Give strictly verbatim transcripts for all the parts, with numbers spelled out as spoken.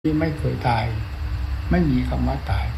ที่ไม่เคยตายไม่มีคำว่าตาย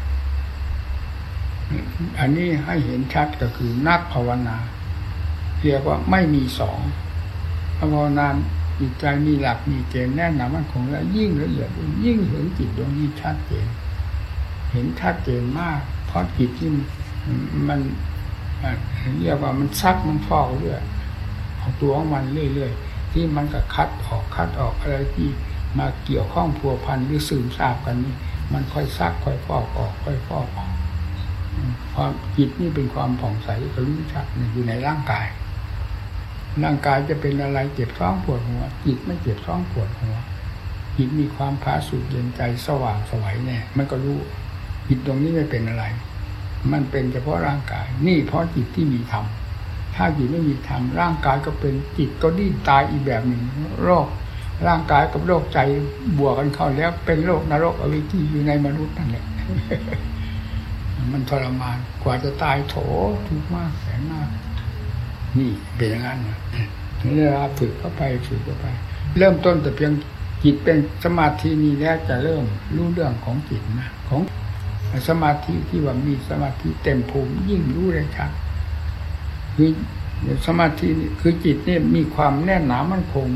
อันนี้ให้เห็นชัดก็คือนักภาวนาเรียกว่าไม่มีสองภาวนาจิตใจมีหลักมีเกณฑ์แน่นหนามั่นคงและยิ่งละเอียดยิ่งเห็นจิตดวงนี้ชัดเจนเห็นชัดเจนมากเพราะจิตที่มันเรียกว่ามันซักมันฟอกเรื่อยเอาตัวของมันเรื่อยๆที่มันก็คัดออกคัดออกอะไรที่มาเกี่ยวข้องพัวพันหรือซึมซาบกันนี่มันค่อยซักค่อยฟอกออกค่อยฟอกออกความจิตนี่เป็นความผ่องใสก็รู้ชัดอยู่ในร่างกายร่างกายจะเป็นอะไรเจ็บท้องปวดหัวจิตไม่เจ็บท้องปวดหัวจิตมีความผาสุกเย็นใจสว่างไสวเนี่ยมันก็รู้จิตตรงนี้ไม่เป็นอะไรมันเป็นเฉพาะร่างกายนี่เพราะจิตที่มีธรรมถ้าจิตไม่มีธรรมร่างกายก็เป็นจิตก็ดิ้นตายอีกแบบหนึ่งโรคร่างกายกับโรคใจบวกกันเข้าแล้วเป็นโรคนรกอเวจีอยู่ในมนุษย์นั่นแหละมันทรมานกว่าจะตายโถทุกข์มากแสนมากนี่เป็นอย่างนั้นนะเวลาฝึกเข้าไปฝึกเข้าไปเริ่มต้นแต่เพียงจิตเป็นสมาธินี้แล้วจะเริ่มรู้เรื่องของจิตนะของสมาธิที่ว่ามีสมาธิเต็มภูมิยิ่งรู้ได้ชัดคือสมาธิคือจิตนี่มีความแน่นหนามั่นคง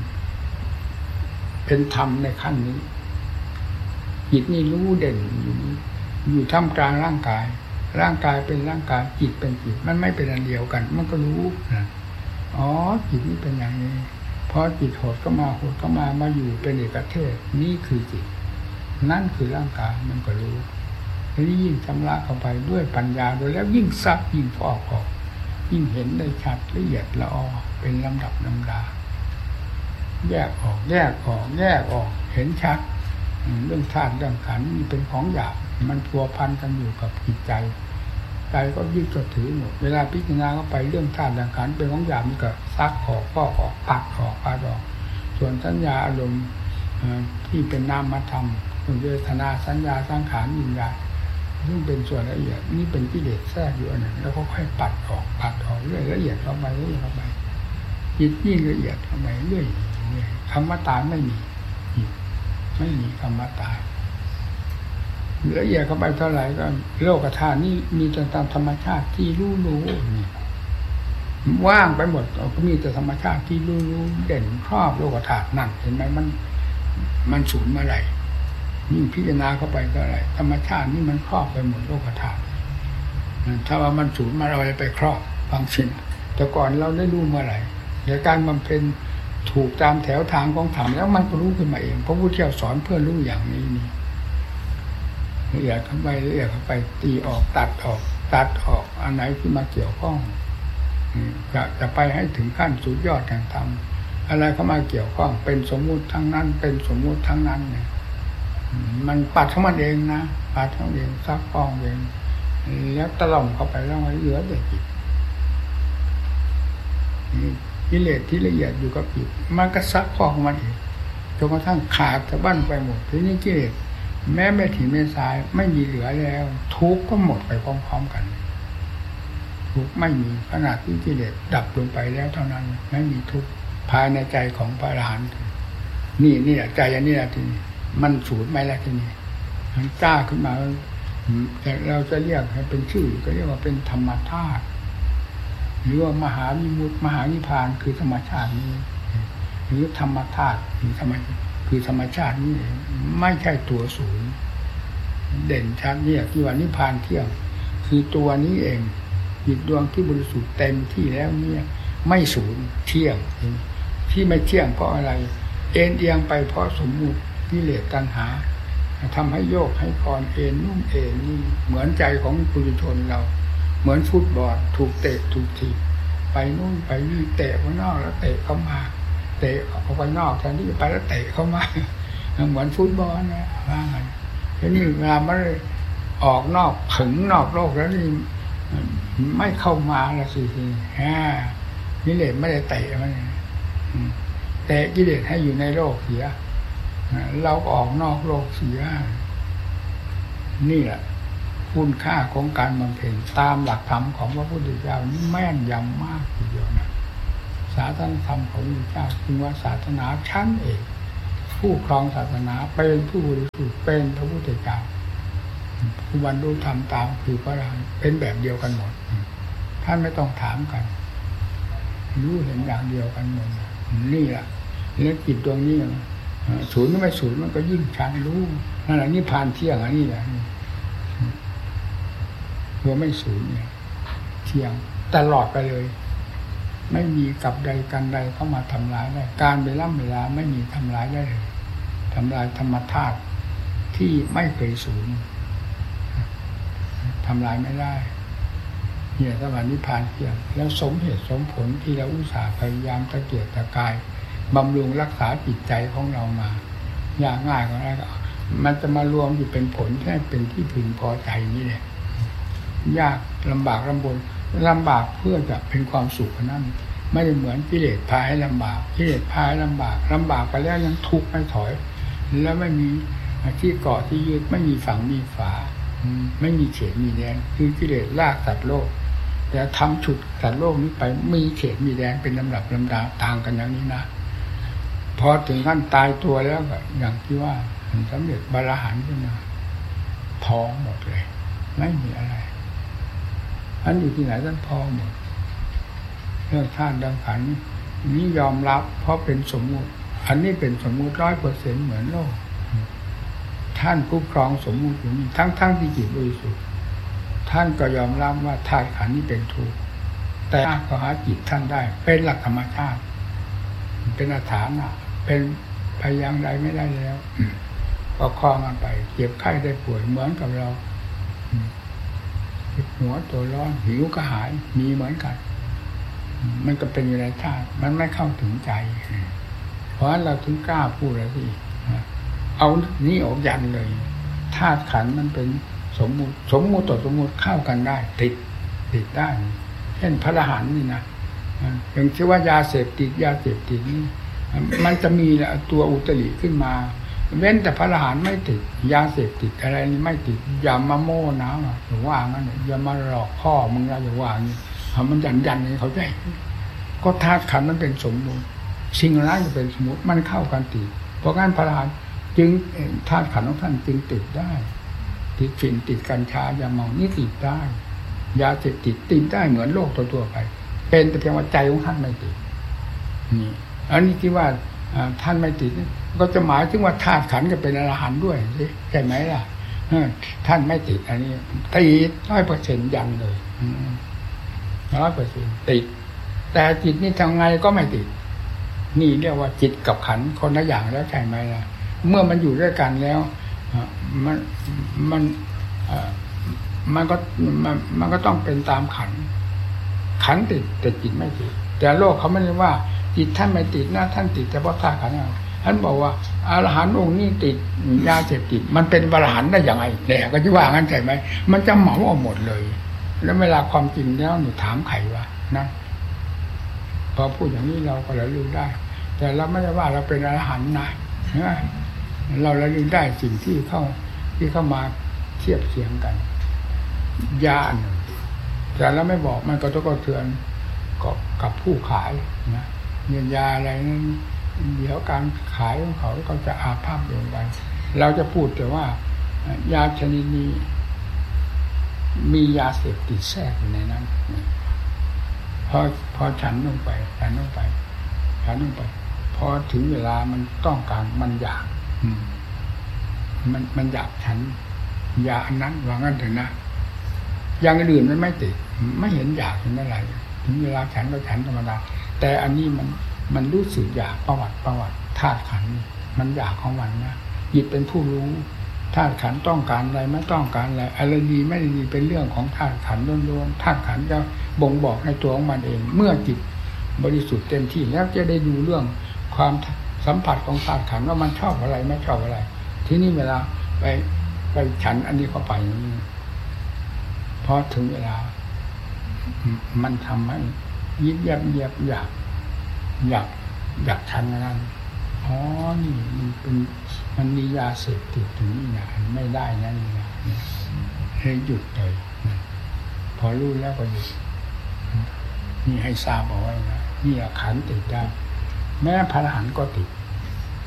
เป็นธรรมในขั้นนี้จิตนี่รู้เด่นอยู่อยู่ท่ามกลางร่างกายร่างกายเป็นร่างกายจิตเป็นจิตมันไม่เป็นอันเดียวกันมันก็รู้นะอ๋อจิตนี่เป็นอย่างนี้พอจิตโหดก็มาโหดก็มามาอยู่เป็นเอกเทศนี่คือจิตนั่นคือร่างกายมันก็รู้ทีนี้ยิ่งชำระเข้าไปด้วยปัญญาโดยแล้วยิ่งซักยิ่งฟอกออกยิ่งเห็นได้ชัดละเอียดละออเป็นลำดับลำดาแยกออกแยกออกแยกออกเห็นชัดเรื่องธาตุเรื่องขันธ์นี่เป็นของหยาบมันพัวพันกันอยู่กับจิตใจใจก็ยึดก็ถือหมดเวลาพิจารณาเข้าไปเรื่องธาตุเรื่องขันธ์เป็นของหยาบมันก็ซักออกฟอกออกปัดออกปัดออกส่วนสัญญาอารมณ์ที่เป็นนามธรรมเป็นเวทนาสัญญาสังขารวิญญาณซึ่งเป็นส่วนละเอียดนี่เป็นกิเลสแทรกอยู่อันนั้นแล้วก็ค่อยปัดออกปัดออกเรื่อยละเอียดเข้าไปเรื่อยเข้าไปจิตยิ่งละเอียดเข้าไปเรื่อยคำว่าตายไม่มีไม่มีคำว่าตายละเอียดเข้าไปเท่าไหร่ก็โลกธาตุนี่มีแต่ตามธรรมชาติที่รู้รู้นี่ว่างไปหมดก็มีแต่ธรรมชาติที่รู้รู้เด่นครอบโลกธาตุนั่นเห็นไหมมันมันสูญเมื่อไหร่ยิ่งพิจารณาเข้าไปเท่าไหร่ธรรมชาตินี่มันครอบไปหมดโลกธาตุถ้าว่ามันสูญมาเราจะไปครอบฟังสิแต่ก่อนเราได้รู้เมื่อไหร่ในการบำเพ็ญถูกตามแถวทางของธรรมแล้วมันก็รู้ขึ้นมาเองเพราะผู้เชี่ยวสอนเพื่อรู้อย่างนี้นี่ละเอียดเข้าไปละเอียดเข้าไปตีออกตัดออกตัดออกอันไหนที่มาเกี่ยวข้องจะจะไปให้ถึงขั้นสุดยอดแห่งธรรมอะไรเข้ามาเกี่ยวข้องเป็นสมมุติทั้งนั้นเป็นสมมุติทั้งนั้นเนี่ยมันปัดของมันเองนะปัดของมันเองซักฟองเองแล้วตะล่อมเข้าไปแล้วมันเหลือแต่จิตกิเลสที่ละเอียดอยู่กับจิตมันก็ซักฟอกมันเองจนกระทั่งขาดสะบั้นไปหมดทีนี้กิเลสแม้ไม่ถี่ไม่สายไม่มีเหลือแล้วทุกข์ก็หมดไปพร้อมๆกันทุกข์ไม่มีขนาดที่กิเลสดับลงไปแล้วเท่านั้นไม่มีทุกข์ภายในใจของพระอรหันต์นี่นี่แหละใจอันนี้แหละทีนี้มันสูญไม่แล้วทีนี้มันจ้าขึ้นมาแต่เราจะเรียกให้เป็นชื่อก็เรียกว่าเป็นธรรมธาตุหรือว่ามหาวิมุตติมหานิพพานคือธรรมชาตินี้หรือธรรมธาตุคือธรรมคือธรรมชาตินี้ไม่ใช่ตัวศูนย์เด่นชัดเนี่ยที่ว่านิพพานเที่ยงคือตัวนี้เองจิตดวงที่บริสุทธิ์เต็มที่แล้วเนี่ยไม่ศูนย์เที่ยงที่ไม่เที่ยงเพราะอะไรเอ็นเอียงไปเพราะสมมุติกิเลสตัณหาทำให้โยกให้คอนเอ็นนุ่มเอ็นนี่เหมือนใจของปุถุชนเราเหมือนฟุตบอลถูกเตะถูกถีบไปนู่นไปนี่เตะข้างนอกแล้วเตะเข้ามาเตะออกไปนอกแทนที่จะไปแล้วเตะเข้ามาเหมือนฟุตบอลนะว่าไงทีนี้เวลามันออกนอกถึงนอกโลกแล้วนี่ไม่เข้ามาละสิทีฮะกิเลสไม่ได้เตะมันเตะกิเลสให้อยู่ในโลกเสียเราออกนอกโลกเสียนี่แหละคุณค่าของการบำเพ็ญตามหลักธรรมของพระพุทธเจ้านี่แม่นยำมากทีเดียวนะศาสนธรรมของพระพุทธเจ้าคือว่าศาสนาชั้นเอกผู้ครองศาสนาเป็นผู้บริสุทธิ์เป็นพระพุทธเจ้าผู้บรรลุธรรมตามคือพระอรหันต์เป็นแบบเดียวกันหมดท่านไม่ต้องถามกันรู้เห็นอย่างเดียวกันหมดนี่แหละแล้วจิตดวงนี้ศูนย์ไม่ศูนย์มันก็ยิ่งชันรู้นั่นแหละนี่ผ่านเที่ยงอันนี้แหละตัวไม่ศูนย์เนี่ยเที่ยงตลอดไปเลยไม่มีกับใดกันใดเข้ามาทำลายได้การเวลาเวลาไม่มีทำลายได้เลยทำลายธรรมธาตุที่ไม่เคยสูญทำลายไม่ได้เนี่ยสวรรค์นิพพานเพียงแล้วสมเหตุสมผลที่เราอุตส่าห์พยายามตะเกียกตะกายบำรุงรักษาจิตใจของเรามายากง่ายก็ได้มันจะมารวมอยู่เป็นผลแค่เป็นที่พึงพอใจนี่แหละยากลำบากลำบนลำบากเพื่อจะเป็นความสุขนั้นไม่ได้เหมือนกิเลสพาให้ลำบากกิเลสพาให้ลำบากลำบากไปแล้วยังทุกข์ไม่ถอยแล้วไม่มีที่เกาะที่ยึดไม่มีฝั่งมีฝาไม่มีเขตมีแดนคือกิเลสลากสัตว์โลกแต่ทำฉุดสัตว์โลกนี้ไปมีเขตมีแดนเป็นลำดับลำดาต่างกันอย่างนี้นะพอถึงขั้นตายตัวแล้วก็อย่างที่ว่าสำเร็จบรหันต์ขึ้นมาพอหมดเลยไม่มีอะไรอันอยู่ที่ไหนท่านพอหมดเรื่องธาตุดังขันธ์นี้ยอมรับเพราะเป็นสมมุติอันนี้เป็นสมมุติร้อยเปอร์เซ็นต์เหมือนโลกท่านผู้ครองสมมุติอยู่นี่ทั้งๆที่จิตบริสุทธิ์ท่านก็ยอมรับว่าธาตุขันธ์นี้เป็นทุกข์แต่ก็หาจิตท่านได้เป็นหลักธรรมชาติเป็นอาถรรพ์เป็นพยางใดไม่ได้แล้วก็คลองกันไปเจ็บไข้ได้ป่วยเหมือนกับเราหัวตัวร้อนหิวก็หายมีเหมือนกันมันก็เป็นอยู่ในธาตุมันไม่เข้าถึงใจเพราะฉะนั้นเราถึงกล้าพูดเลยที่เอานี่ออกยันเลยธาตุขันธ์มันเป็นสมมุติสมมุติต่อสมมุติเข้ากันได้ติดติดได้เช่นพระอรหันต์นี่นะอย่างที่ว่ายาเสพติดยาเสพติดนี่มันจะมีตัวอุตริขึ้นมาเว้นแต่พระอรหันต์ไม่ติดยาเสพติดอะไรนี่ไม่ติดอย่ามาโม้นะอย่าว่างั้นอย่ามาหลอกพ่อมึงนะอย่าว่างี้มันยันยันให้เขาใจก็ธาตุขันธ์มันเป็นสมมุติสิ่งนั้นจะเป็นสมมุติมันเข้ากันติดเพราะงั้นพระอรหันต์จึงธาตุขันธ์ของท่านจึงติดได้ติดฝิ่นติดกัญชายาเมานี่ติดได้ยาเสพติดติดได้เหมือนโลกทั่วๆไปเป็นแต่เพียงว่าใจของท่านไม่ติดนี่อันนี้ที่ว่าท่านไม่ติดก็จะหมายถึงว่าธาตุขันธ์ก็เป็นอรหันต์ด้วยใช่ไหมล่ะท่านไม่ติดอันนี้ติดร้อยเปอร์เซ็นต์ยันเลยร้อยเปอร์เซ็นต์ติดแต่จิตนี่ทำไงก็ไม่ติดนี่เรียกว่าจิตกับขันธ์คนละอย่างแล้วใช่ไหมล่ะเมื่อมันอยู่ด้วยกันแล้วมันมันมันก็มันมันก็ต้องเป็นตามขันธ์ขันธ์ติดแต่จิตไม่ติดแต่โลกเขาไม่ได้ว่าจิตท่านไม่ติดนะท่านติดแต่เพราะธาตุขันธ์ท่านบอกว่าอรหันต์องค์นี้ติดยาเสพติดมันเป็นอรหันต์ได้ยังไงเนี่ยก็จะว่างั้นใช่ไหมมันจะเหมาเอาหมดเลยแล้วเวลาความจริงแล้วหนูถามใครวะนะพอพูดอย่างนี้เราก็ระลึกได้แต่เราไม่ได้ว่าเราเป็นอรหันต์นะเราระลึกได้สิ่งที่เข้าที่เข้ามาเทียบเคียงกันยาอันแต่เราไม่บอกมันก็ต้องกระเทือนกับผู้ขายนะเงินยาอะไรนั้นเดี๋ยวการขายของเขาก็จะอาภัพลงไปเราจะพูดแต่ว่ายาชนิดนี้มียาเสพติดแทรกอยู่ในนั้นพอพอฉันลงไปฉันลงไปฉันลงไปพอถึงเวลามันต้องการมันอยากมันมันอยากฉันยาอันนั้นว่างั้นเถอะนะอย่างอื่นมันไม่ติดไม่เห็นอยากเห็นอะไรถึงเวลาฉันก็ฉันธรรมดาแต่อันนี้มันมันรู้สึกอยากประวัติประวัติธาตุขันธ์มันอยากของมันนะจิตเป็นผู้รู้ธาตุขันธ์ต้องการอะไรไม่ต้องการอะไรอะไรดีไม่ดีเป็นเรื่องของธาตุขันธ์ล้วนๆธาตุขันธ์จะบ่งบอกในตัวของมันเองเมื่อจิตบริสุทธิ์เต็มที่แล้วจะได้ดูเรื่องความสัมผัสของธาตุขันธ์ว่ามันชอบอะไรไม่ชอบอะไรที่นี่เวลาไปไปฉันอันนี้เข้าไปพอถึงเวลามันทำให้ยิบยับยับอยากอยากอยากชันนั้นอ๋อนี่มันเป็นมันมียาเสพติดถึงนี่นะไม่ได้นั่นนะให้หยุดเลยพอรู้แล้วก็หยุดนี่ให้ทราบเอาไว้นะนี่ขันติดได้แม้พระอรหันต์ก็ติดพ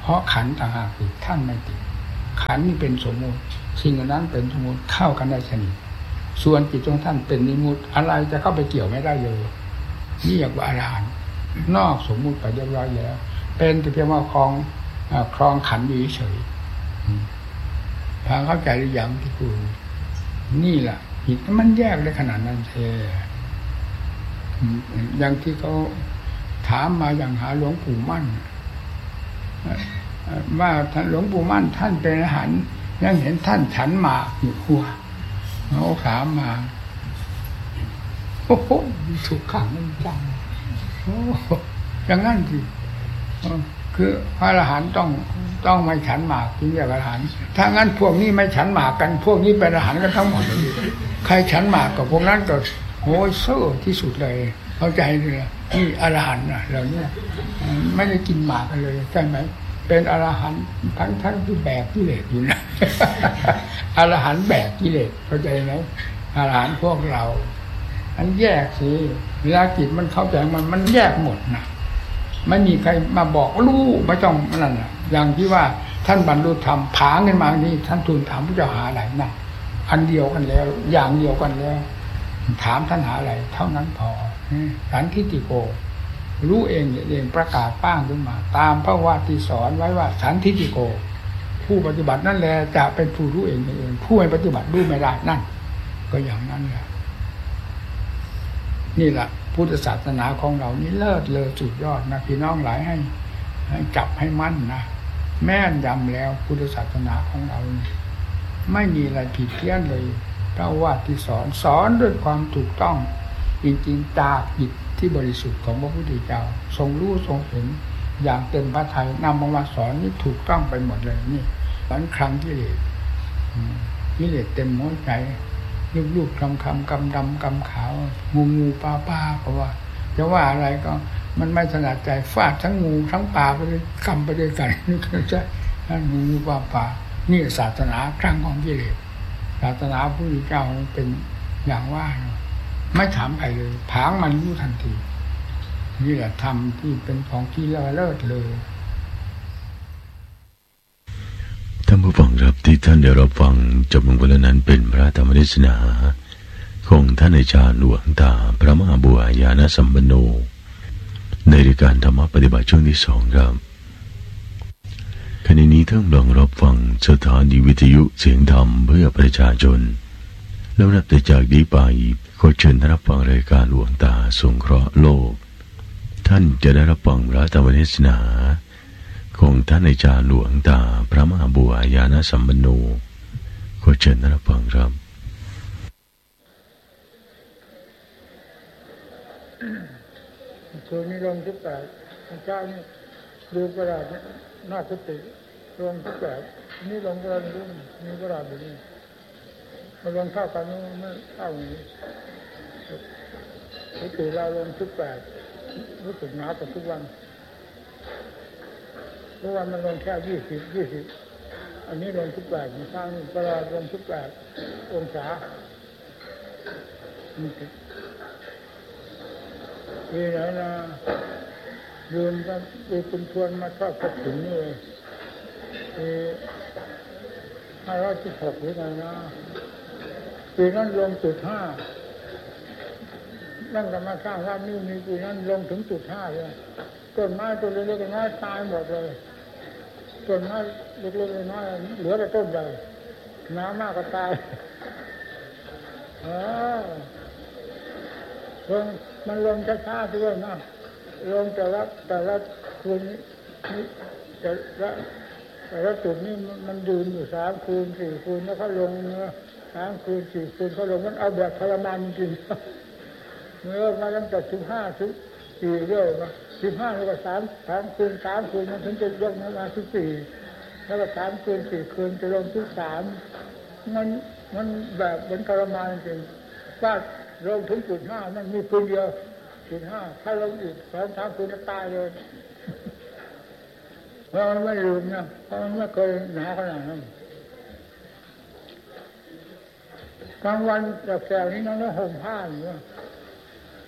ราะขันธ์ต่างหากติดท่านไม่ติดขันธ์นี่เป็นสมมุติสิ่งนั้นเป็นสมมุติเข้ากันได้สนิทส่วนจิตของท่านเป็นนิมุติอะไรจะเข้าไปเกี่ยวไม่ได้เลยนี่เรียกว่าอรหันต์นอกสมมุติไปเรียบร้อยแล้วเป็นแต่เพียงว่าครองครองขันธ์อยู่เฉยพาเข้าใจหรือยังที่พูดนี่แหละจิตมันแยกได้ขนาดนั้นเท่อย่างที่เขาถามมาอย่างหาหลวงปู่มั่นว่าท่านหลวงปู่มั่นท่านเป็นอรหันต์ยังเห็นท่านฉันหมากอยู่หัวเขาถามมาโอ้โหถูกขังมันจังโอ้อย่างนั้นสิคือพระอรหันต์ต้องต้องไม่ฉันหมากจึงเรียกอรหันต์ถ้างั้นพวกนี้ไม่ฉันหมากกันพวกนี้เป็นอรหันต์กันทั้งหมดเลยใครฉันหมากกับพวกนั้นก็โหยเซ่อที่สุดเลยเข้าใจเลยนี่อรหันต์น่ะเราเนี่ยไม่ได้กินหมากกันเลยใช่ไหมเป็นอรหันต์ทั้งทั้งที่แบกกิเลสอยู่นะอรหันต์แบกกิเลสเข้าใจไหมอรหันต์พวกเราอันแยกสิเวลาจิตมันเข้าใจมันมันแยกหมดนะไม่มีใครมาบอกรู้ไม่ต้องนั่นน่ะอย่างที่ว่าท่านบรรลุธรรมผาเงินมานี่ท่านทูลถามพระเจ้าหาอะไรนะอันเดียวกันแล้วอย่างเดียวกันแล้วถามท่านหาอะไรเท่านั้นพอสันทิฏฐิโกรู้เองเองประกาศป้างขึ้นมาตามพระวาทีสอนไว้ว่าสันทิฏฐิโกผู้ปฏิบัตินั่นแหละจะเป็นผู้รู้เองเองผู้ไม่ปฏิบัติรู้ไม่ได้นั่นก็อย่างนั้นแหละนี่แหละพุทธศาสนาของเรานี่เลิศเลอสุดยอดนะพี่น้องหลายให้ให้จับให้มั่นนะแม่นยำแล้วพุทธศาสนาของเราไม่มีอะไรผิดเพี้ยนเลยพระวาทีสอนสอนด้วยความถูกต้องจริงๆจากจิตที่บริสุทธิ์ของพระพุทธเจ้าทรงรู้ทรงเห็นอย่างเต็มพระทัยนำมาสอนนี่ถูกต้องไปหมดเลยนี่สอนครั้งกิเลสกิเลสเต็มหัวใจลูกๆคำคำกำดำกำขาวงูงูปลาปลาเพราะว่าจะว่าอะไรก็มันไม่ถนัดใจฟาดทั้งงูทั้งปลาไปเลยกำไปด้วยกันนี่คือใช่งูงูปลาปลานี่ศาสนาครั้งของกิเลสศาสนาพระพุทธเจ้าเป็นอย่างว่าไม่ถามใครเลยผางมันรู้ทันทีนี่แหละธรรมที่เป็นของที่เลิศเลยท่านผู้ฟังครับที่ท่านได้รับฟังจบลงไปแล้วนั้นเป็นพระธรรมเทศนาของท่านอาจารย์หลวงตาพระมหาบัวญาณสัมปันโนในรายการธรรมปฏิบัติช่วงที่สองครับขณะนี้ท่านกำลังรับฟังสถานีวิทยุเสียงธรรมเพื่อประชาชนแล้วนับแต่จากนี้ไปขอเชิญท่านรับฟังรายการหลวงตาสงเคราะห์โลกท่านจะได้รับฟังพระธรรมเทศนาของท่านอาจารย์หลวงตาพระมหาบัวญาณสัมปันโนขอเชิญท่านรับฟังครับคืนนี้ลงที่แปดเช้านี้ดูกระดาษหน้าสติลงที่แปดนี่ลงกระดาษดูมีกระดาษอยู่นี่มาลงเข้ากันไม่เข้าอย่างนี้สติเราลงที่แปดรู้สึกหนาวกว่าทุกวันทุกวันมันลงแค่ยี่สิบยี่สิบอันนี้ลงที่แปดมีข้างกระดาษลงที่แปดองศาปีไหนนะยืนก็ปีคุณชวนมาชอบกระถิ่นนี่เลยปีห้าร้อยสิบหกหรือไงนะปีนั้นลงจุดห้านั่งกันมาสร้างวัดนี่มีปีนั้นลงถึงจุดห้าเลยต้นไม้ต้นเล็กๆน้อยตายหมดเลยต้นไม้เล็กๆน้อยเหลือแต่ต้นใหญ่น้ำมากก็ตายอ๋อลงมันลงช้าๆด้วยนะลงแต่ละแต่ละคืนนี้แต่ละแต่ละจุดนี้มันยืนอยู่สามคืนสี่คืนแล้วเขาลงเนื้อสามคืนสี่คืนเขาลงมันเอาแบบทรมานจริงเมื่อมาตั้งแต่สิบห้าสิบสี่เรื่อยมาสิบห้าแล้วก็สามสามคืนสามคืนมันถึงจะยกมาสิบสี่แล้วก็สามคืนสี่คืนจะลงที่สามมันมันแบบเหมือนทรมานจริงว่าลงถึงจุดห้ามันมีคืนเดียวจุดห้าถ้าลงอีกสองสามคืนจะตายเลยเพราะมันไม่ลืมนะเพราะมันไม่เคยหนาขนาดนั้นกลางวันแบบแสงนี้น้องต้องห่มผ้าอยู่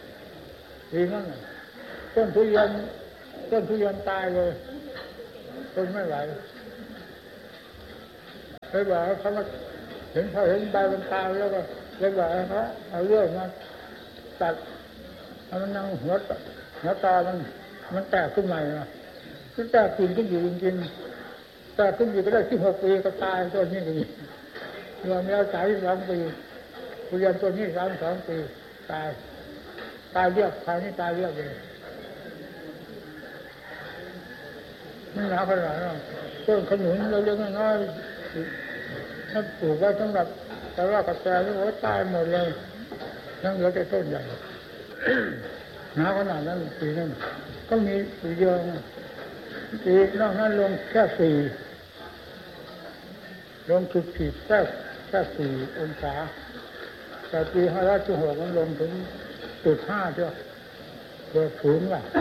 ดีนั่นต้นทุเรียนต้นทุเรียนตายเลยไปนไม่ไหวเลยบอกเขามาเห็นเขาเห็นใบบนตาแล้วก็เลยบอกเขาเอาเรื่องมาตัดมันนั่งหัวหัวตามันมันแตกขึ้นใหม่นะก็แตกกินก็อยู่จริงๆแตกขึ้นอยู่ก็ได้สิบหกปีก็ตายตัวนี้ก็มีรวมแล้วสายสองปีผู้เรียนตัวนี้สามสองปีตายตายเรียบคราวนี้ตายเรียบเลยไม่หนาขนาดนั้นต้นขนุนเราเลี้ยงน้อยถ้าปลูกไว้สำหรับแต่ว่ากระแตนี่โอ้ตายหมดเลยยังเหลือแต่ต้นใหญ่หนาขนาดนั้นปีนึงก็มีปีเดียวปีนอกนั้นลงแค่สี่ลงจุดผิดแค่แค่สี่องศาแต่ปีห้าร้อยจุดหกมันลงถึงจุดห้าเท่าเกิดสูงว่ะ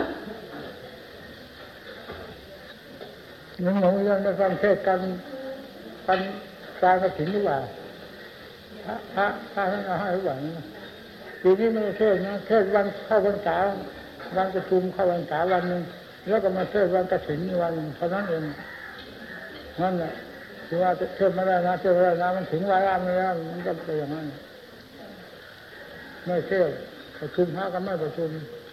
น้องๆยังได้ฟังเทศกันกันการกระถิ่นหรือเปล่าพระพระพระท่านเอาให้หรือเปล่าปีนี้ไม่ได้เทศนะเทศวันเข้าพรรษาวันประชุมเข้าพรรษาวันหนึ่งแล้วก็มาเทศวันกฐินวันเท่านั้นเองนั่นแหละคือว่าเทศไม่ได้นะเทศไม่ได้นะมันถึงวาระไม่แล้วมันก็เป็นอย่างนั้นไม่เทศประชุมพระก็ไม่ประชุม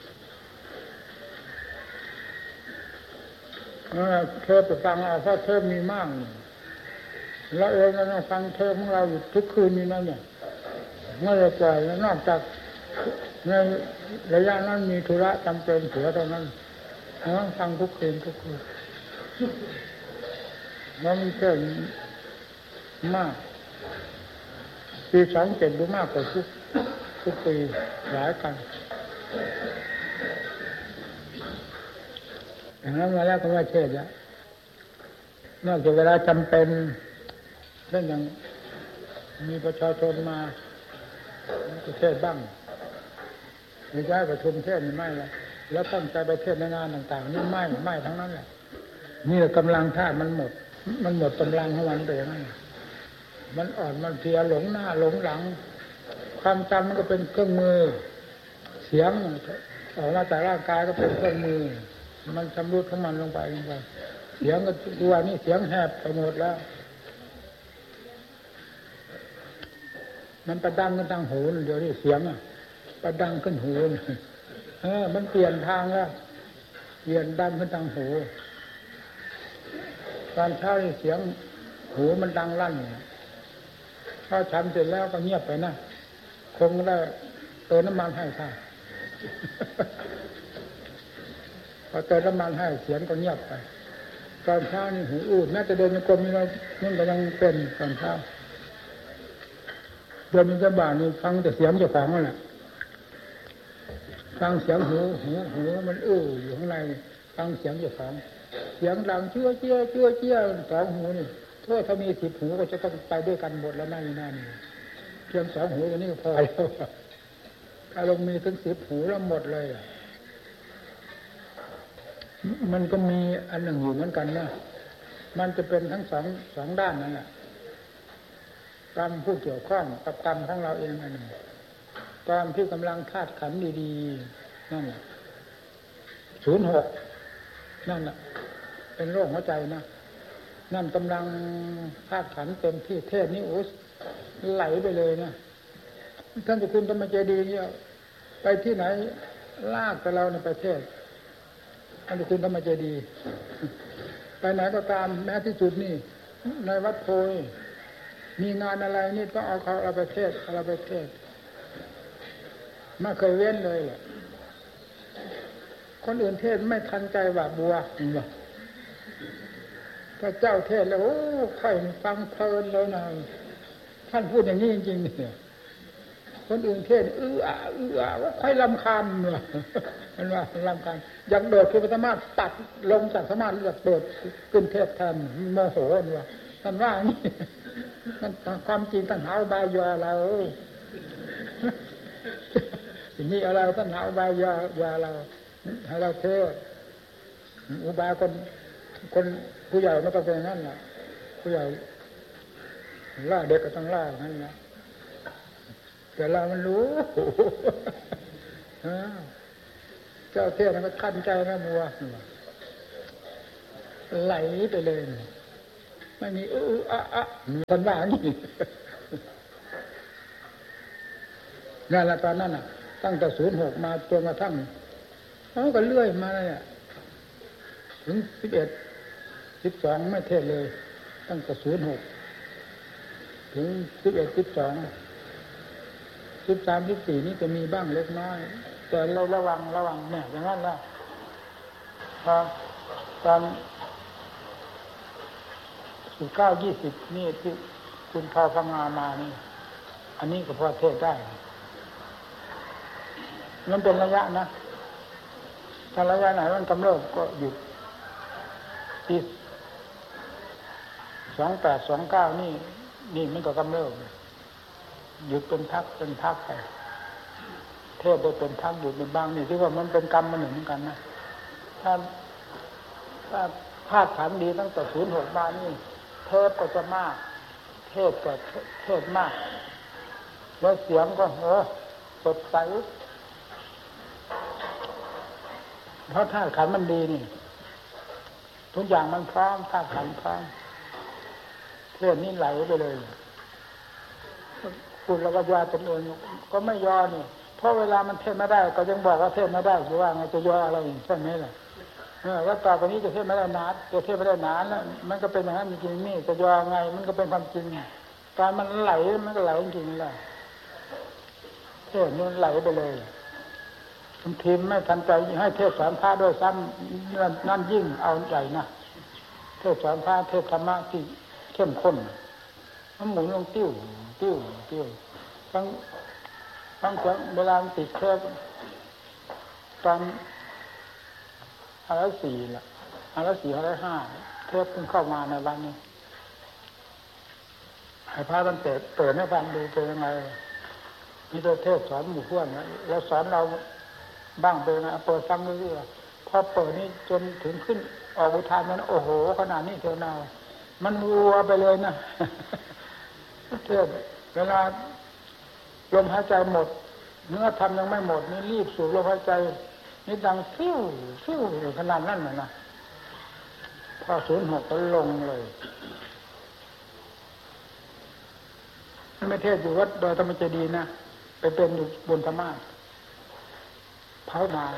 เทศประฟังเอาเพราะเทศมีมากแล้วเองก็ต้องฟังเทศของเราอยู่ทุกคืนนี้นั่นเนี่ยไม่ได้ปล่อยนอกจากในระยะนั้นมีธุระจำเป็นเสือเท่านั้นต้องฟังทุกคืนทุกคืนแล้วมีเทศมากปีสองเจ็ดดูมากกว่าทุกทุกปีหลายกันอย่างนั้นมาแล้วก็ไม่เทศแล้วนอกจากเวลาจำเป็นเช่นอย่างมีประชาชนมาเทศบ้างมีได้ประชุมเทศนี่ไม่ละแล้วตั้งใจไปเทศในงานต่างๆนี่ไม่ไม่ทั้งนั้นแหละนี่กำลังธาตุมันหมดมันหมดกำลังของมันไปอย่างนั้นมันอ่อนมันเพลียหลงหน้าหลงหลังความจำมันก็เป็นเครื่องมือเสียงออกมาจากร่างกายก็เป็นเครื่องมือมันชำรุดของมันลงไปลงไปเสียงก็ตัวนี้เสียงแหบไปหมดแล้วมันประดังขึ้นทางหูเดี๋ยวนี้เสียงอ่ะประดังขึ้นหูเออมันเปลี่ยนทางแล้วเปลี่ยนดังขึ้นทางหูตอนเช้าเสียงหูมันดังลั่นพอฉันเสร็จแล้วก็เงียบไปนะคงได้เติมน้ำมันให้ค่ะพอเติมน้ำมันให้เสียงก็เงียบไปตอนเช้านี่หูอื้อแม้จะเดินในกรมนี่เรานั่นก็ยังเป็นตอนเช้าเดินในบ้านนี่ฟังแต่เสียงเจ้าของนั่นแหละฟังเสียงหูหูหูมันอื้ออยู่ข้างในฟังเสียงเจ้าของเสียงดังเชื่อเชื่อเชื่อเชื่อสองหูนี่ถ้าถ้ามีสิบหูก็จะต้องไปด้วยกันหมดแล้วนั่นนี่นั่นเพียงสองหูตัวนี้ก็พอแล้วถ้าลงมีถึงสิบหูแล้วหมดเลยมันก็มีอันหนึ่งอยู่เหมือนกันนะมันจะเป็นทั้งสองสองด้านนั่นแหละกรรมผู้เกี่ยวข้องกับกรรมของเราเองอันหนึ่งตอนที่กำลังคาดขันดีๆนั่นแหละศูนย์หกนั่นแหละเป็นโรคหัวใจนะนั่นกำลังคาดขันเต็มที่เทศนี้โอ้ไหลไปเลยนะท่านเจ้าคุณธรรมเจดีย์เนี่ยไปที่ไหนลากไปเราในประเทศท่านเจ้าคุณธรรมเจดีย์ไปไหนก็ตามแม้ที่สุดนี่ในวัดโพยมีงานอะไรนี่ต้องเอาเขาเอาไปเทศเอาไปเทศไม่เคยเว้นเลยแหละคนอื่นเทศไม่ทันใจว่าบัวเห็นไหมพระเจ้าเทศแล้วโอ้ค่อยฟังเพลินเลยนะท่านพูดอย่างนี้จริงๆเนี่ยคนอื่นเทศเอื้อเอื้อว่าค่อยรำคาญเนี่ยมันว่ารำคาญอยากโดดคือสามารถตัดลงจากสามารถอยากโดดขึ้นเทศแทนโมโหเนี่ยท่านว่าอย่างนี้มันความจริงท่านหาบายอเราทีนี้อะไรท่านหาบายอยาเราให้เราเทศอุบายคนคนผู้ใหญ่ไม่ต้องเป็นงั้นแหละผู้ใหญ่ล่าเด็กก็ต้องล่างั้นนะแต่เรามันรู้เจ้าเทศนั้นก็ทันใจนะบัวไหลไปเลยไม่มีเอออะอะมีคนว่าอย่างนี้นั่นแหละตอนนั้นน่ะตั้งแต่ศูนย์หกมาจนกระทั่งเขาก็เลื่อยมาเลยอ่ะถึงสิบเอ็ดสิบสองไม่เทศเลยตั้งแต่ศูนย์หกถึงสิบเอ็ดสิบสองสิบสามสิบสี่นี่จะมีบ้างเล็กน้อยแต่เราระวังระวังเนี่ยอย่างนั้นแหละพอตอนสิบเก้ายี่สิบนี่ที่คุณพาฟังงานมานี่อันนี้ก็พอเทศได้มันเป็นระยะนะถ้าระยะไหนมันกำเริบก็หยุดที่สองแปดสองเก้านี่นี่มันก็กำเริบหยุดเป็นพักเป็นพักไปเทศได้เป็นพักหยุดเป็นบ้างนี่ที่ว่ามันเป็นกรรมมันหนึ่งเหมือนกันนะถ้าถ้าธาตุขันธ์ดีตั้งแต่ศูนย์หกมานี่เทศก็จะมากเทศก็เทศมากแล้วเสียงก็เออสดใสเพราะธาตุขันธ์มันดีนี่ทุกอย่างมันพร้อมธาตุขันธ์พร้อมเทศนี่ไหลไปเลยคุณแล้วก็ยอตนเองก็ไม่ยอนี่เพราะเวลามันเทศไม่ได้ก็ยังบอกว่าเทศไม่ได้หรือว่าไงจะยออะไรใช่ไหมล่ะเออว่าต่อไปนี้จะเทศไม่ได้นานจะเทศไม่ได้นานแล้วมันก็เป็นอย่างนั้นจริงๆนี่จะยอไงมันก็เป็นความจริงตอนมันไหลมันก็ไหลจริงๆแหละเทศมันไหลไปเลยบางทีไม่ทันใจให้เทศสอนพระด้วยซ้ำนั่นยิ่งเอาใจนะเทศสอนพระเทศธรรมะที่เข้มข้นมันหมุนลงติ้วติ้วติ้วทั้งทั้งเวลาติดเทศตอนห้าร้อยสี่ละห้าร้อยสี่ห้าร้อยห้าเทศเพิ่งเข้ามาในบ้านนี้ให้พระท่านเปิดเปิดให้ฟังดูเป็นยังไงมีตัวเทศสอนหมู่เพื่อนแล้วสอนเราบ้างเป็นยังไงเปิดฟังเรื่อยๆพอเปิดนี่จนถึงขึ้นออกอุทานนั้นโอ้โหขนาดนี้เท่านามันรัวไปเลยนะเทศเวลาลมหายใจหมดเนื้อทำยังไม่หมดนี่รีบสูบลมหายใจนี่ดังฟิวฟิวขนาดนั้นเลยนะพอศูนย์หกก็ลงเลยไม่เทศอยู่วัดโดยธรรมเจดีย์นะไปเป็นอยู่บนธรรมะเผานา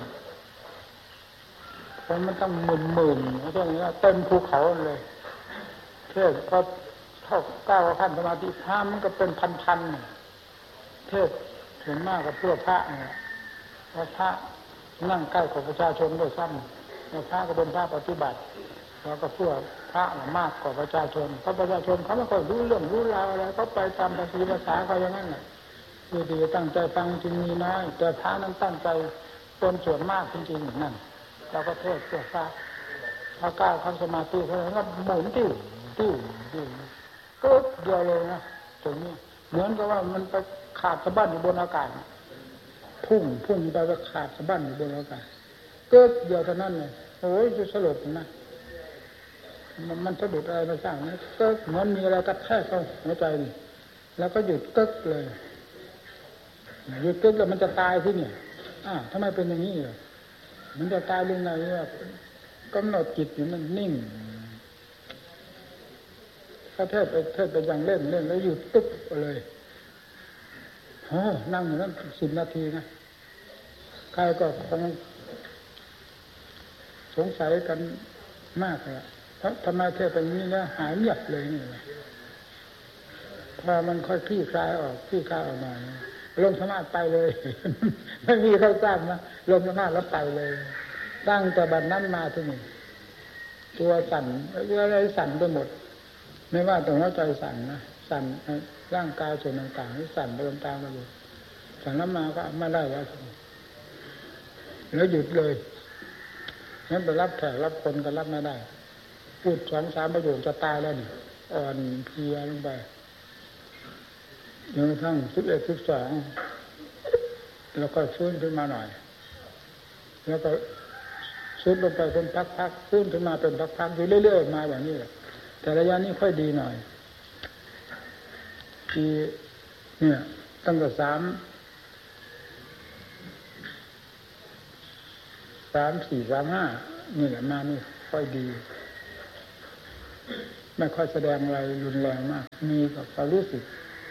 เพราะมันต้องหมื่นหมื่นไม่ใช่ว่าเต็มภูเขาเลยเทศก็เท่าเก้าพันสมาธิพระมันก็เป็นพันๆเทศถึงมากกับเพื่อพระเนี่ยเพราะพระนั่งใกล้กับประชาชนด้วยซ้ำแล้วพระก็เป็นพระปฏิบัติแล้วก็เพื่อพระมากกว่าประชาชนเพราะประชาชนเขาไม่ค่อยรู้เรื่องรู้ราวอะไรเขาไปตามภาษีภาษาเขาอย่างนั้นแหละดีๆตั้งใจฟังจริงมีน้อยแต่พระนั้นตั้งใจเป็นส่วนมากจริงๆนั่นเราก็เทศเพื่อพระพระก้าวเข้าสมาธิเขาแล้วก็หมุนติ้วติ้วติ้วก็เดียวเลยนะตรงนี้เหมือนกับว่ามันไปขาดสะบั้นอยู่บนอากาศพุ่งพุ่งไปไปขาดสะบั้นอยู่บนอากาศก็เดียวเท่านั้นเลยโอ้ยจะสลดนะมันมันสะดุดอะไรมาสร้างนี่ก็เหมือนมีอะไรกระแทกเข้าหัวใจนี่แล้วก็หยุดกึกเลยหยุดกึกแล้วมันจะตายที่นี่อ้าวทำไมเป็นอย่างนี้ล่ะมันจะตายเรื่องอะไรว่ากำหนดจิตนี่มันนิ่งถ้าเทศไปเทศไปอย่างเล่นเล่นแล้วหยุดตึ๊บเลยโอ้นั่งอยู่นั้นสิบนาทีนะใครก็คงสงสัยกันมากเลยทำไมเทศไปนี้แล้วหายเงียบเลยนี่พอมันค่อยคลี่คลายออกคลี่คลายออกมาลมสมาธิไปเลยไม่มีใครทราบนะลมสมาธิแล้วไปเลยตั้งแต่บัดนั้นมาที่นี่ตัวสั่นอะไรสั่นไปหมดไม่ว่าแต่หัวใจสั่นนะสั่นร่างกายส่วนต่างๆนี่สั่นไปตามๆกันอยู่สั่นน้ำมาก็ไม่ได้แล้วแล้วหยุดเลยงั้นไปรับแขกรับคนก็รับไม่ได้พูดสองสามประโยคจะตายแล้วนี่อ่อนเพลียลงไปจนกระทั่งสิบเอ็ดสิบสองแล้วก็ฟื้นขึ้นมาหน่อยแล้วก็ซุดลงไปเป็นพักๆฟื้นขึ้นมาเป็นพักๆอยู่เรื่อยๆมาอย่างนี้แหละแต่ระยะนี้ค่อยดีหน่อยที่เนี่ยตั้งแต่สามสามสี่สามห้านี่แหละมานี่ค่อยดีไม่ค่อยแสดงอะไรรุนแรงมากมีกับความรู้สึก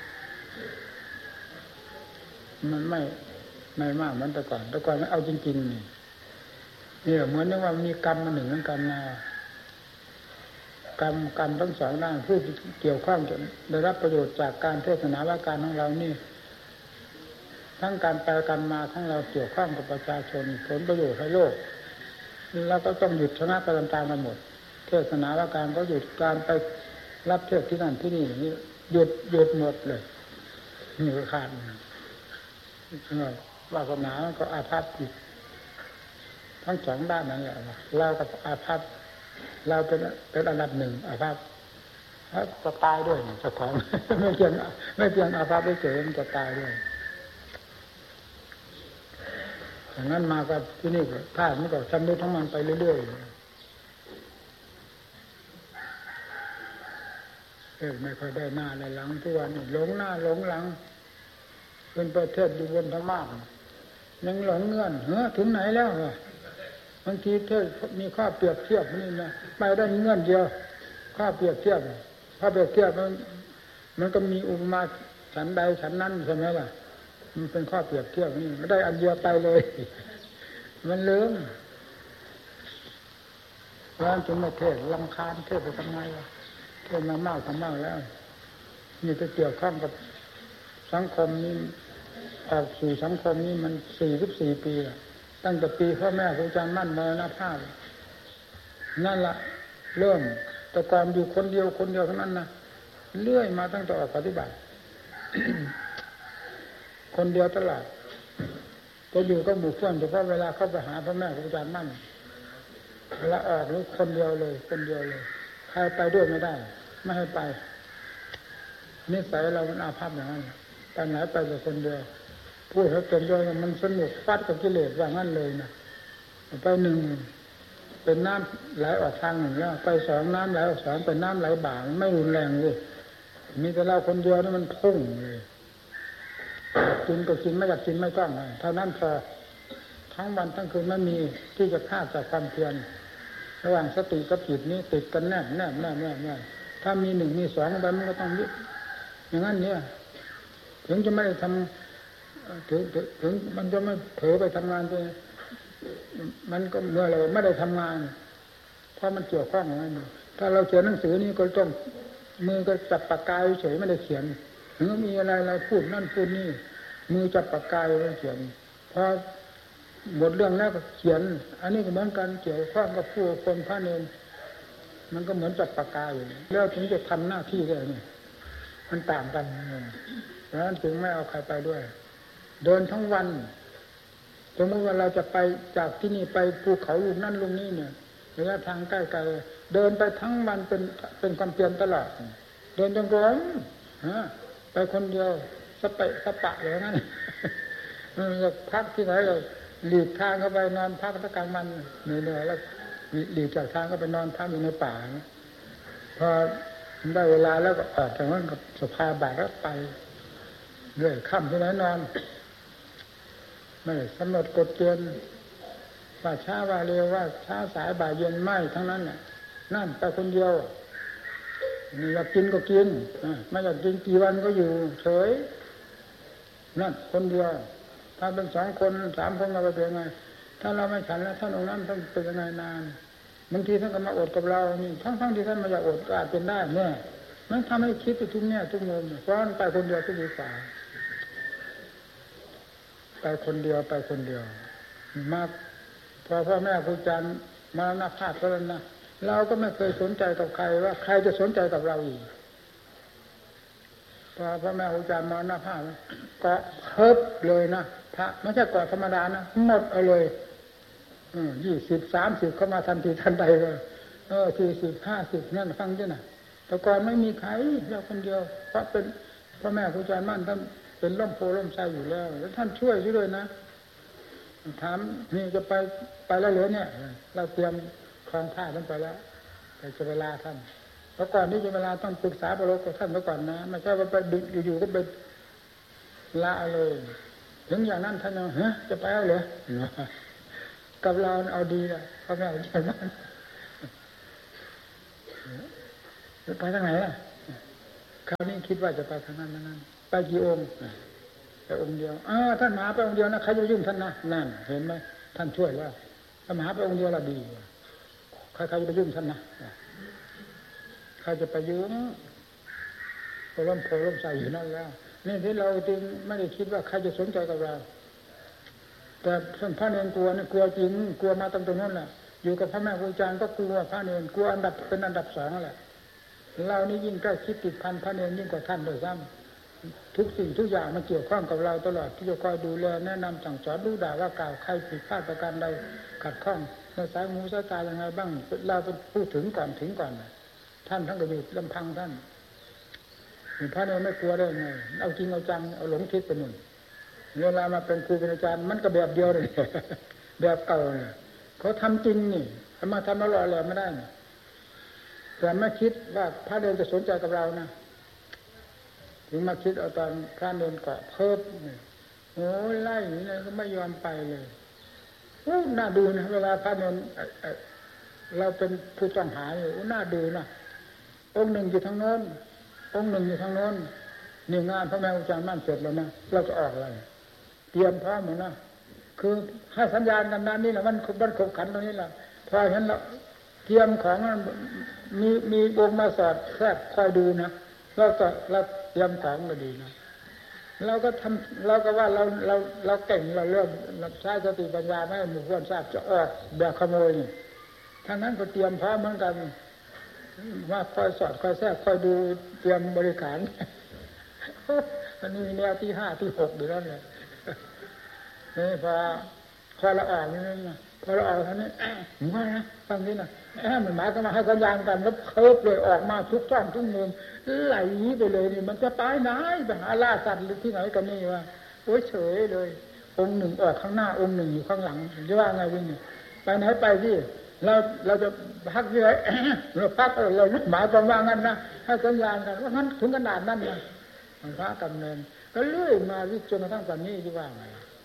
มันไม่ไม่มากเหมือนแต่ก่อนแต่ก่อนมันเอาจริงๆนี่นี่เหมือนว่ามีกรรมมาหนึ่งนั่นกันนะกรรมกรรมทั้งสองด้านผู้เกี่ยวข้องจนได้รับประโยชน์จากการเทศนาว่าการของเรานี่ทั้งการไปการมาทั้งเราเกี่ยวข้องกับประชาชนผลประโยชน์ให้โลกแล้วก็ต้องหยุดชนะไปตามๆกันหมดเทศนาว่าการก็หยุดการไปรับเทศที่นั่นที่นี่นี่หยุดหยุดหมดเลยนี่ก็ขาดวาสนาก็อาภัพอีกทั้งสองด้านนั่นแหละเรากับอาภัพเราเป็นเป็นอันดับหนึ่งอาภัพแล้วจะตายด้วยเจ้าของไม่เพียงไม่เพียงอาภัพได้เฉยมันจะตายด้วยอย่างนั้นมาก็ที่นี่ก็ท่ามันก็ชำรุดทั้งมันไปเรื่อยๆเออไม่ค่อยได้หน้าได้หลังทุกวันหลงหน้าหลงหลังเป็นประเทศอยู่บนธรรมะยังหลงเงื่อนเฮ้อถึงไหนแล้วเหรอบางทีเทศมีข้อเปรียบเทียบนี่นะไปได้เงื่อนเดียวข้อเปรียบเทียบข้อเปรียบเทียบมันมันก็มีอุปมาฉันใดฉันนั้นใช่ไหมล่ะมันเป็นข้อเปรียบเทียบนี่ไม่ได้อันเดียวไปเลยมันเลื่อมร้านจนมาเทศรำคาญเทศไปทำไมล่ะเทศมามากทำมากแล้วนี่จะเกี่ยวข้องกับสังคมนี้ออกสู่สังคมนี้มันสี่สิบสี่ปีแล้วตั้งแต่ปีพ่อแม่ครูอาจารย์มั่นมรณภาพนั่นละเริ่มแต่ก่อนอยู่คนเดียวคนเดียวเท่านั้นนะเลื่อยมาตั้งแต่ออกปฏิบัติ คนเดียวตลอดจะอยู่ก็บุกเพื่อนเฉพาะเวลาเข้าไปหาพ่อแม่ครูอาจารย์มั่นเวลาออกนี่คนเดียวเลยคนเดียวเลยใครไปด้วยไม่ได้ไม่ให้ไปนิสัยเรามันอาภัพอย่างนั้นไปไหนไปแต่คนเดียวพูดให้เต็มด้วยมันสนุกฟัดกับกิเลสว่างั้นเลยนะไปหนึ่งเป็นน้ำไหลออกทางหนึ่งแล้วไปสองน้ำไหลออกสองเป็นน้ำไหลบ่ามันไม่รุนแรงเลยมีแต่เราคนเดียวนี่มันพุ่งเลยกินก็กินไม่อยากกินไม่ต้องเท่านั้นพอทั้งวันทั้งคืนไม่มีที่จะฆ่าจากความเพียรระหว่างสติกับจิตนี้ติดกันแน่นแน่นแน่นแน่นแน่นถ้ามีหนึ่งมีสองไปมันก็ต้องยึดอย่างนั้นเนี่ยถึงจะไม่ได้ทำถึงถึงมันจะไม่เผลอไปทำงานไปมันก็เมื่อเราไม่ได้ทำงานเพราะมันเกี่ยวข้องอย่างนั้นถ้าเราเขียนหนังสือนี่ก็ต้องมือก็จับปากกาเฉยไม่ได้เขียนถึงมีอะไรเราพูดนั่นพูดนี่มือจับปากกาไม่เขียนพอหมดเรื่องแล้วก็เขียนอันนี้ก็เหมือนกันเกี่ยวข้องกับผู้คนพระเนรมันก็เหมือนจับปากกาอยู่แล้วถึงจะทำหน้าที่ได้นี่มันต่างกันเพราะฉะนั้นถึงไม่เอาใครไปด้วยเดินทั้งวันสมมติว่าเราจะไปจากที่นี่ไปภูเขาลูกนั่นลูกนี้เนี่ยระยะทางใกล้ๆเดินไปทั้งวันเป็นเป็นความเพียรตลอดเดินจงกรมไปคนเดียวสเปะสปะอย่างนั้นจะพักที่ไหนเราหลีกทางเข้าไปนอนพักตะกลางวันเหนื่อยๆแล้วหลีกจากทางก็ไปนอนพักอยู่ในป่าพอได้เวลาแล้วก็ออกจากนั้นกับสภาบาแล้วไปเรื่อยค่ำที่ไหนนอนไม่กำหนดกฎเกณฑ์ว่าช้าว่าเร็วว่าช้าสายบ่ายเย็นไม่ทั้งนั้นน่ะนั่นไปคนเดียวนี่อยากกินก็กินไม่อยากกินกี่วันก็อยู่เฉยนั่นคนเดียวถ้าเป็นสองคนสามคนเราไปเป็นไงถ้าเราไม่ฉันแล้วท่านองค์นั้นต้องเป็นยังไงนานบางทีท่านก็มาอดกับเรานี่ทั้งๆที่ท่านไม่อยากอดก็อาจเป็นได้เนี่ยมันทำให้คิดไปทุกแง่ทุกมุมเพราะฉะนั้นไปคนเดียวก็ดีกว่าไปคนเดียวไปคนเดียวมาพอพ่อแม่ครูอาจารย์มรณภาพแล้วนะเราก็ไม่เคยสนใจกับใครว่าใครจะสนใจกับเราอีกพอพ่อแม่ครูอาจารย์มรณภาพก็เพิบเลยนะพระไม่ใช่เกาะธรรมดานะหมดเอาเลยยี่สิบสามสิบเข้ามาทันทีทันใดเลยเออสี่สิบห้าสิบนั่นฟังด้วยนะแต่ก่อนไม่มีใครเราคนเดียวเพราะเป็นพ่อแม่ครูอาจารย์มั่นท่านเป็นร่มโพล่มไทรอยู่แล้วแล้วท่านช่วยด้วยนะถามนี่จะไปไปแล้วเหรอเนี่ยเราเตรียมคลองท่าท่านไปแล้วแต่จะเวลาท่านเพราะก่อนที่จะเวลาต้องปรึกษาปรกกับท่านเมื่อก่อนนะไม่ใช่ว่าไปดึกอยู่ๆก็ไปละเลยถึงอย่างนั้นท่านยังฮะจะไปแล้วเหรอกับเราเอาดีนะพ่อแม่ครูอาจารย์มั่นไปทางไหนล่ะคราวนี้คิดว่าจะไปทางนั้นนั่นไปกี่องค์ไปองค์เดียวอ้าท่านมหาไปองค์เดียวนะใครจะยุ่งท่านนะนั่นเห็นไหมท่านช่วยแล้วถ้ามหาไปองค์เดียวละดีใครใครจะไปยุ่งท่านนะใครจะไปยุ่งพอล้มโพล้มใส่อยู่นั่นแล้วนี่ที่เราจึงไม่ได้คิดว่าใครจะสนใจกับเราแต่ท่านพระเนรกลัวนี่กลัวจริงกลัวมาตั้งแต่นั้นแหละอยู่กับพระแม่ครูอาจารย์ก็กลัวพระเนรกลัวอันดับเป็นอันดับสองแหละเรานี่ยิ่งใกล้คิดติดพันพระเนรยิ่งกว่าท่านโดยซ้ำทุกสิ่งทุกอย่างมันเกี่ยวข้องกับเราตลอดที่จะคอยดูแลแนะนำสั่งสอนรู้ด่าว่ากล่าวใครผิดพลาดประการใดขัดข้องในสายหูสายตาอย่างไรบ้างเราเป็นผู้ถึงก่อนถึงก่อนท่านทั้งก็อยู่ลำพังท่านพระเนรไม่กลัวได้ไงเอาจริงเอาจังเอาหลงทิศไปหนึ่งเวลามาเป็นครูเป็นอาจารย์มันก็แบบเดียวเลยแบบเก่าเนี่ยเขาทำจริงนี่มาทำมาหล่อหลอมไม่ได้แต่ไม่คิดว่าพระเนรจะสนใจกับเรานะถึงมาคิดเอาตอนพระเนรเกาะเพิ่มโอ้ไล่อย่างนี้ก็ไม่ยอมไปเลยโอ้น่าดูนะเวลาพระเนรเราเป็นผู้ต้องหาอยู่น่าดูนะองค์หนึ่งอยู่ทางโน้นองค์หนึ่งอยู่ทางโน้นนี่งานพระแม่ครูอาจารย์มั่นเสร็จแล้วนะเราจะออกอะไรเตรียมพร้อมหมดนะคือให้สัญญาณกันนั้นนี่แหละมันมันขบขันตรงนี้แหละพอเห็นเราเตรียมของมีมีวงมาสอดแทรกคอยดูนะเราจะเราเตรียมของก็ดีนะเราก็ทำเราก็ว่าเราเราเราเก่งเราเริ่มใช้สติปัญญาไม่ให้หมู่เพื่อนทราบจะออกแบบขโมยนี่ทั้งนั้นก็เตรียมพร้อมเหมือนกันว่าคอยสอดคอยแทรกคอยดูเตรียมบริการมันมีแนวที่ห้าที่หกอยู่แล้วเนี่ยนี่พอพอเราออกนี่นะพอเราออกท่านนี้ผมว่านะฟังนี้นะแอบมันหมายก็มาให้สัญญาณกันแล้วเคิร์ฟเลยออกมาทุกช่องทุกมุมไหลไปเลยนี่มันจะไปไหนไปหาล่าสัตว์หรือที่ไหนกันนี่วะโอ้ยเฉยเลยองค์หนึ่งออกข้างหน้าองค์หนึ่งอยู่ข้างหลังจะว่าไงวิ่งไปไหนไปที่เราเราจะพักที่ไหนเราพักเราหมายความว่างั้นนะให้สัญญาณกันว่างั้นถึงขนาดนั้นนะพระกำเนิดก็เลื่อยมาวิจนกระทั่งตอนนี้ที่ว่าไง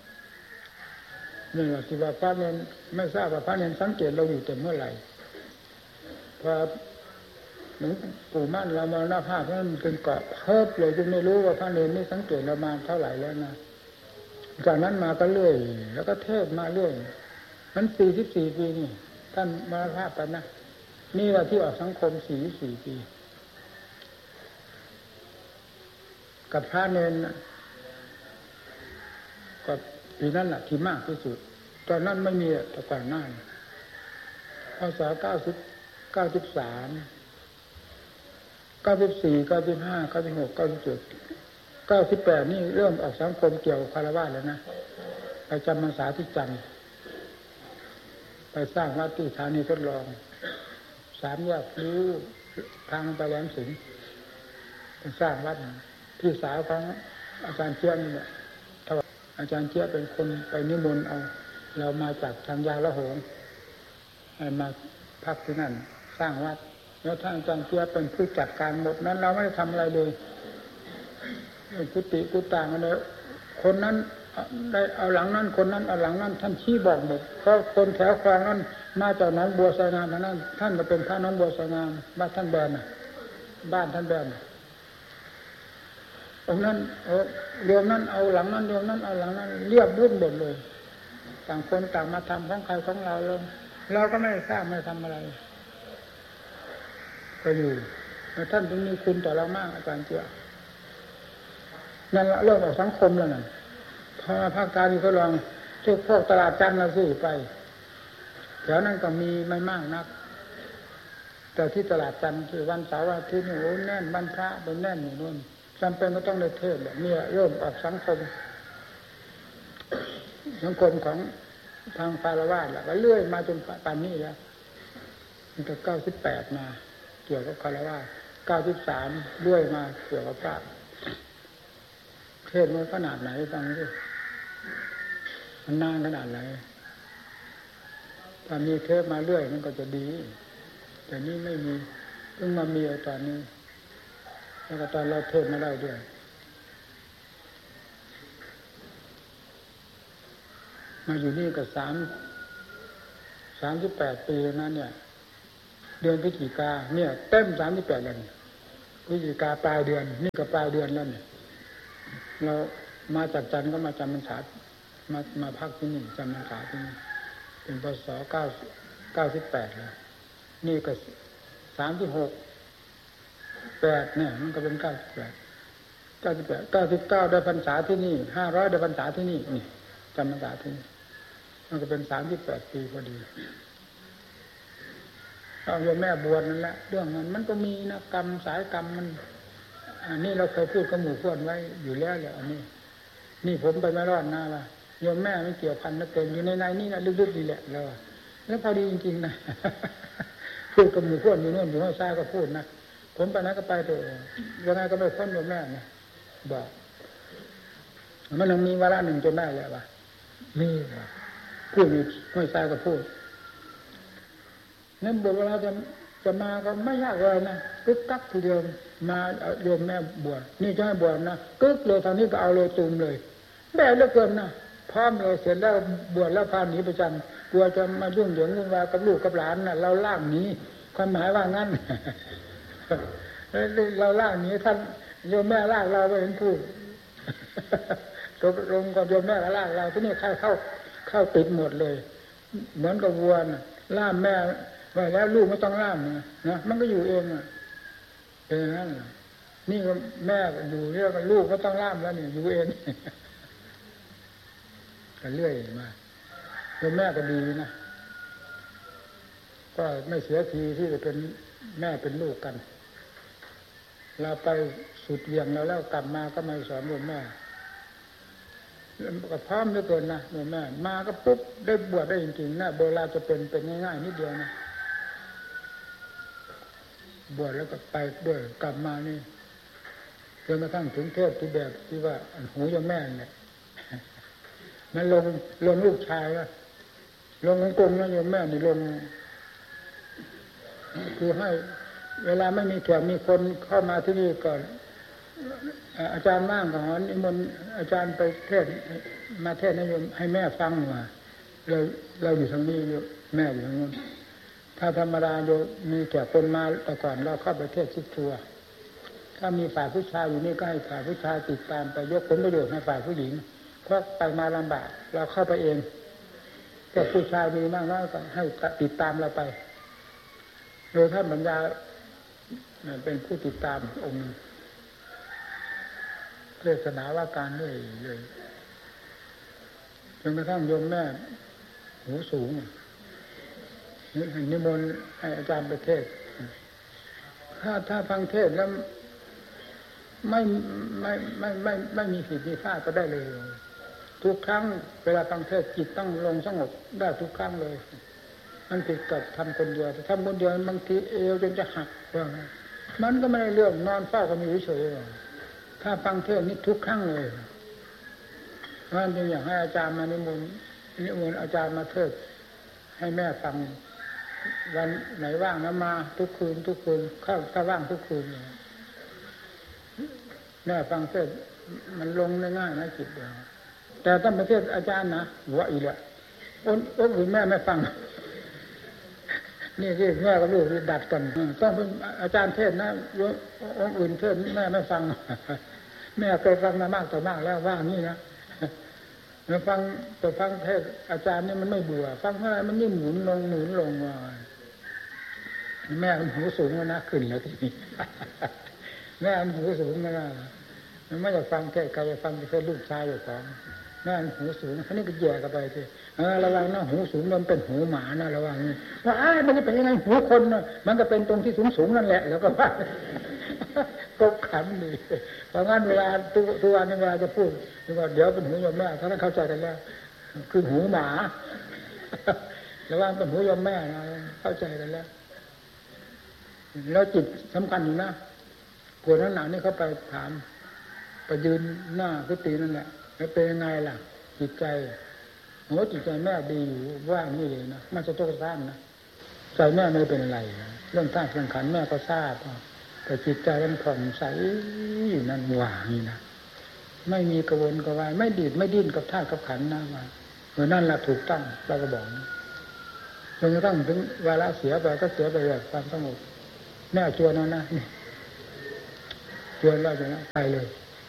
นี่ว่าที่ว่าพระเนรไม่ทราบว่าพระเนรสังเกตเราอยู่แต่เมื่อไหร่พอหลวงปู่มั่นเรามาหน้าภาพนั้นเป็นเกาะเพิ่มเลยจึงไม่รู้ว่าพระเนรนี่สังเกตเรามาเท่าไหร่แล้วนะจากนั้นมาก็เลื่อยแล้วก็เทศมาเรื่อยมันสี่สิบสี่ปีนี่ท่านมรณภาพไปนะนี่ว่าที่ออกสังคมสี่สิบสี่ปีกับพระเนรกับปีนั้นแหละที่มากที่สุดตอนนั้นไม่มีแต่ก่อนหน้าพศเก้าสิบเก้าสิบสามเก้าสิบสี่เก้าสิบห้าเก้าสิบหกเก้าสิบเจ็ดเก้าสิบแปดนี่เริ่มออกสังคมเกี่ยวกับคารวะแล้วนะไปจำพรรษาที่จันทร์ไปสร้างวัดที่สถานีทดลองสามแยกริ้วทางไปแหลมสิงห์ไปสร้างวัดพี่สาวของอาจารย์เชียนเนี่ยอาจารย์เจี๊ยบเป็นคนไปนิมนต์เอาเรามาจากทางยาละหงมาพักที่นั่นสร้างวัดแล้วท่านอาจารย์เจี๊ยบเป็นผู้จัดการหมดนั้นเราไม่ได้ทำอะไรเลยกุฏิกุฏางอะไรคนนั้นได้เอาหลังนั้นคนนั้นเอาหลังนั้นท่านชี้บอกหมดเพราะคนแถวคลองนั้นมาจากน้องบัวไซงามทางนั้นท่านก็เป็นพระน้องบัวไซงามบ้านท่านแบนบ้านท่านแบนองค์นั้นเรื่องนั้นเอาหลังนั้นเรื่องนั้นเอาหลังนั้นเรียบรุ่นหมดเลยต่างคนต่างมาทำของใครของเราเลยเราก็ไม่ทราบไม่ทำอะไรก็อยู่ท่านจึงมีคุณต่อเรามากอาจารย์เจี๊ยบนั่นเรื่องของสังคมแล้วนั่นพอภาคกลางนี่เขาลองทุกพวกตลาดจันทร์เราซื้อไปแถวนั้นก็มีไม่มากนักแต่ที่ตลาดจันทร์ที่วันเสาร์อาทิตย์นี่โอ้แน่นวันพระเป็นแน่นอยู่นู่นจำเป็นก็ต้องได้เทศแบบนี้เริ่มออกสังคมสังคมของทางคารวะแหละก็เลื่อยมาจนป่านนี้แล้วมันก็เก้าสิบแปดมาเกี่ยวกับคารวะเก้าสิบสามเลื่อยมาเกี่ยวกับพระเทศมันขนาดไหนฟังดิมันนานขนาดไหนถ้ามีเทศมาเรื่อยมันก็จะดีแต่นี่ไม่มีเพิ่งมามีตอนนี้แล้วก็ตอนเราเทศไม่ได้ด้วยมาอยู่นี่ก็สามสามสิบแปดปีนั้นเนี่ยเดือนพฤศจิกาเนี่ยเต็มสามสิบแปดแล้วนี่พฤศจิกาปลายเดือนนี่ก็ปลายเดือนแล้วเนี่ยเรามาจากจันทร์ก็มาจำพรรษามามาพักที่นี่จำพรรษาที่นี่เป็นพศเก้าเก้าสิบแปดแล้วนี่ก็สามสิบหกแปดเนี่ยมันก็เป็นเก้าสิบแปดเก้าสิบแปดเก้าสิบเก้าได้พรรษาที่นี่ห้าร้อยได้พรรษาที่นี่นี่จำพรรษาที่นี่มันก็เป็นสามสิบแปดปีพอดีเอาโยมแม่บวชนั่นแหละเรื่องนั้นมันก็มีนะกรรมสายกรรมมันอันนี้เราเคยพูดกับหมู่เพื่อนไว้อยู่แล้วแหละอันนี้นี่ผมไปไม่รอดหน้าละโยมแม่ไม่เกี่ยวพันนะเกินอยู่ในในนี่นะลึกๆดีแหละแล้วแล้วพอดีจริงๆนะพูดกับหมู่เพื่อนอยู่โน่นอยู่ห้วยทรายก็พูดนะผมไปนั้นก็ไปเถอะยังไงก็ไม่พ้นโยมแม่นะบอกมันยังมีวาระหนึ่งจนได้แล้วว่ะนี่พูดอยู่ห้วยทรายก็พูดนั้นบวชเวลาจะจะมาก็ไม่ยากเลยนะกึกกักทีเดียวมาโยมแม่บวชนี่จะให้บวชนะกึกเลยทางนี้ก็เอาเลยตูมเลยแบบเหลือเกินนะพร้อมเลยเสร็จแล้วบวชแล้วพาหนีไปจันกลัวจะมายุ่งเหยิงวุ่นวายกับลูกกับหลานน่ะเราล่างหนีความหมายว่างั้นเราล่างหนีท่านโยมแม่ล่างเราไม่เห็นพูดตกลงกับโยมแม่ล่างเราที่นี่เข้าเข้าเข้าติดหมดเลยเหมือนกับวัวน่ะล่ามแม่ไว้แล้วลูกไม่ต้องล่ามนะมันก็อยู่เองอ่ะเป็นอย่างนั้นนี่ก็แม่อยู่เรื่องลูกก็ต้องล่ามแล้วนี่อยู่เองก็เรื่อยมาโยมแม่ก็ดีนะก็ไม่เสียทีที่จะเป็นแม่เป็นลูกกันเราไปสุดเวียงแล้วแล้วกลับมาก็มาสอนโยมแม่ก็พร้อมเหลือเกินนะโยมแม่มาก็ปุ๊บได้บวชได้จริงๆนะโบราณจะเป็นเป็นง่ายๆนิดเดียวนะบวชแล้วก็ไปด้วยกลับมานี่จนกระทั่งถึงเทศที่แบบที่ว่าหูโยมแม่เนี่ยมันลงลงลูกชายว่าลงกงๆนะโยมแม่นี่ลงคือให้เวลาไม่มีแขกมีคนเข้ามาที่นี่ก่อนอาจารย์บ้างก็หอนนิมนต์อาจารย์ไปเทศมาเทศให้โยมให้แม่ฟังว่าเราเราอยู่ทางนี้แม่อยู่ทางนู้นถ้าธรรมดาโยมมีแขกคนมาแต่ก่อนเราเข้าไปเทศชิดชัวถ้ามีฝ่ายผู้ชายอยู่นี่ก็ให้ฝ่ายผู้ชายติดตามไปยกผลประโยชน์ให้ฝ่ายผู้หญิงเพราะไปมาลำบากเราเข้าไปเองแต่ผู้ชายมีมากน้อยก็ให้ติดตามเราไปโดยท่านบรรดาเป็นผู้ติดตามองค์เทศนาว่าการเรื่อยเลยจนกระทั่งโยมแม่หูสูงนิมนต์ให้อาจารย์ไปเทศถ้าถ้าฟังเทศแล้วไม่ไม่ไม่ไม่ไม่มีผิดมีพลาดก็ได้เลยทุกครั้งเวลาฟังเทศจิตต้องลงสงบได้ทุกครั้งเลยมันผิดกับทำคนเดียวแต่ทำคนเดียวบางทีเอวจนจะหักว่ามันก็ไม่ได้เรื่องนอนเฝ้ากันอยู่เฉยๆถ้าฟังเทศนี่ทุกครั้งเลยเพราะฉะนั้นจึงอยากให้อาจารย์มานิมนต์นิมนต์อาจารย์มาเทศให้แม่ฟังวันไหนว่างแล้วมาทุกคืนทุกคืนเข้าถ้าว่างทุกคืนแม่ฟังเทศมันลงง่ายๆนะจิตเดียวแต่ต้องประเทศอาจารย์นะว่าอีกแหละอ้นอ้นอื่นแม่ไม่ฟังนี่ที่แม่กับลูกดัดกันต้องเป็นอาจารย์เทศนะองค์อื่นเทศแม่ไม่ฟังแม่เคยฟังมามากต่อมากแล้วว่านี่นะแล้วฟังแต่ฟังเทศอาจารย์นี่มันไม่เบื่อฟังเท่าไรมันยิ่งหมุนลงหมุนลงว่าแม่หูสูงแล้วนะขึ้นแล้วทีนี้แม่หูสูงแล้วนะมันไม่อยากฟังแค่ใครจะฟังแค่ลูกชายอยู่สองแม่หูสูงอันนี้ก็แย่กันไปทีระวังนะหูสูงมันเป็นหูหมานะระวังนี่ว่าอ้ามันจะเป็นยังไงหูคนนะมันก็เป็นตรงที่สูงสูงนั่นแหละแล้วก็ว่าก็ขำดีเพราะงั้นเวลาตัววันเวลาจะพูดว่าเดี๋ยวเป็นหูโยมแม่ท่านเข้าใจกันแล้วคือหูหมาระวังเป็นหูโยมแม่นะเข้าใจกันแล้วแล้วจิตสำคัญอยู่นะปวดหนักนี่เขาไปถามไปยืนหน้ากุฏินั่นแหละแล้วเป็นยังไงล่ะจิตใจโอ้จิตใจแม่ดีอยู่ว่างนี่เลยนะมันจะต้องสร้างนะใจแม่ไม่เป็นอะไรเรื่องธาตุสังขารแม่ก็ทราบแต่จิตใจมันผ่องใสอยู่นั่นว่างนี่นะไม่มีกระวนกระวายไม่ดีดไม่ดิ้นกับธาตุกับขันธ์นะมาเออนั่นแหละถูกต้องเราก็บอกนะจนกระทั่งถึงเวลาเสียไปก็เสียไปแบบความสงบแน่จวนนั่นนะนี่จวนแล้วจะไปเลย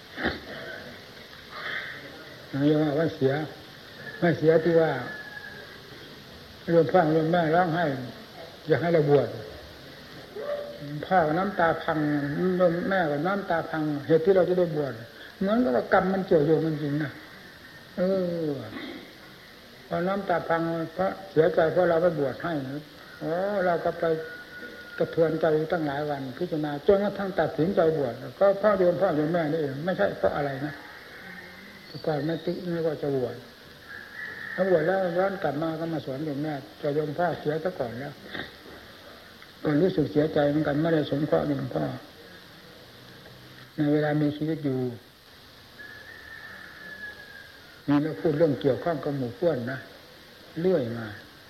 อย่างว่าว่าเสียไม่เสียที่ว่าโยมพ่อโยมแม่ร้องไห้อยากให้เราบวชพ่อกับน้ำตาพังแม่กับน้ำตาพังเหตุที่เราจะได้บวชเหมือนกับว่ากรรมมันเกี่ยวโยงมันจริงนะเออพอน้ำตาพังเพราะเสียใจเพราะเราไปบวชให้โอ้เราก็ไปกระเทือนใจตั้งหลายวันพิจารณาจนกระทั่งตัดสินใจบวชก็พ่อโยมพ่อโยมแม่นี่เองไม่ใช่เพราะอะไรนะก่อนไม่ติไม่ว่าจะบวชถ้าบวชแล้วย้อนกลับมาก็มาสอนโยมแม่จะโยมพ่อเสียซะก่อนแล้วก็รู้สึกเสียใจเหมือนกันไม่ได้สงเคราะห์โยมพ่อในเวลามีชีวิตอยู่นี่เราพูดเรื่องเกี่ยวข้องกับหมู่เพื่อนนะเรื่อยมา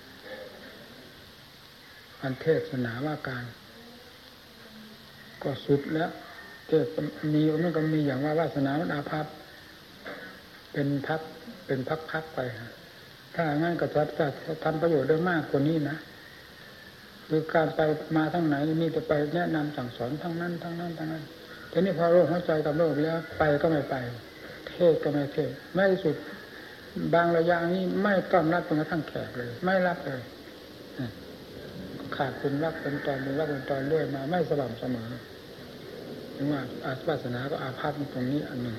อันเทศนาว่าการก็สุดแล้วเทศมีมันก็มีอย่างว่าวาสนามันอาภัพเป็นพักเป็นพักๆไปถ้างั้นก็จะจะทำประโยชน์ได้มากกว่านี้นะคือการไปมาทั้งไหนมีแต่ไปแนะนำสั่งสอนทั้งนั้นทั้งนั้นทั้งนั้นทีนี้พอโลกหัวใจกับโลกแล้วไปก็ไม่ไปเทศก็ไม่เทศไม่สุดบางระยะนี้ไม่ต้อนรับจนกระทั่งแขกเลยไม่รับเลยขาดคุณรักเป็นตอนเป็นรักเป็นตอนเรื่อยมาไม่สม่ำเสมอถึงว่าอาศาสนาก็อาภัพตรงนี้อันหนึ่ง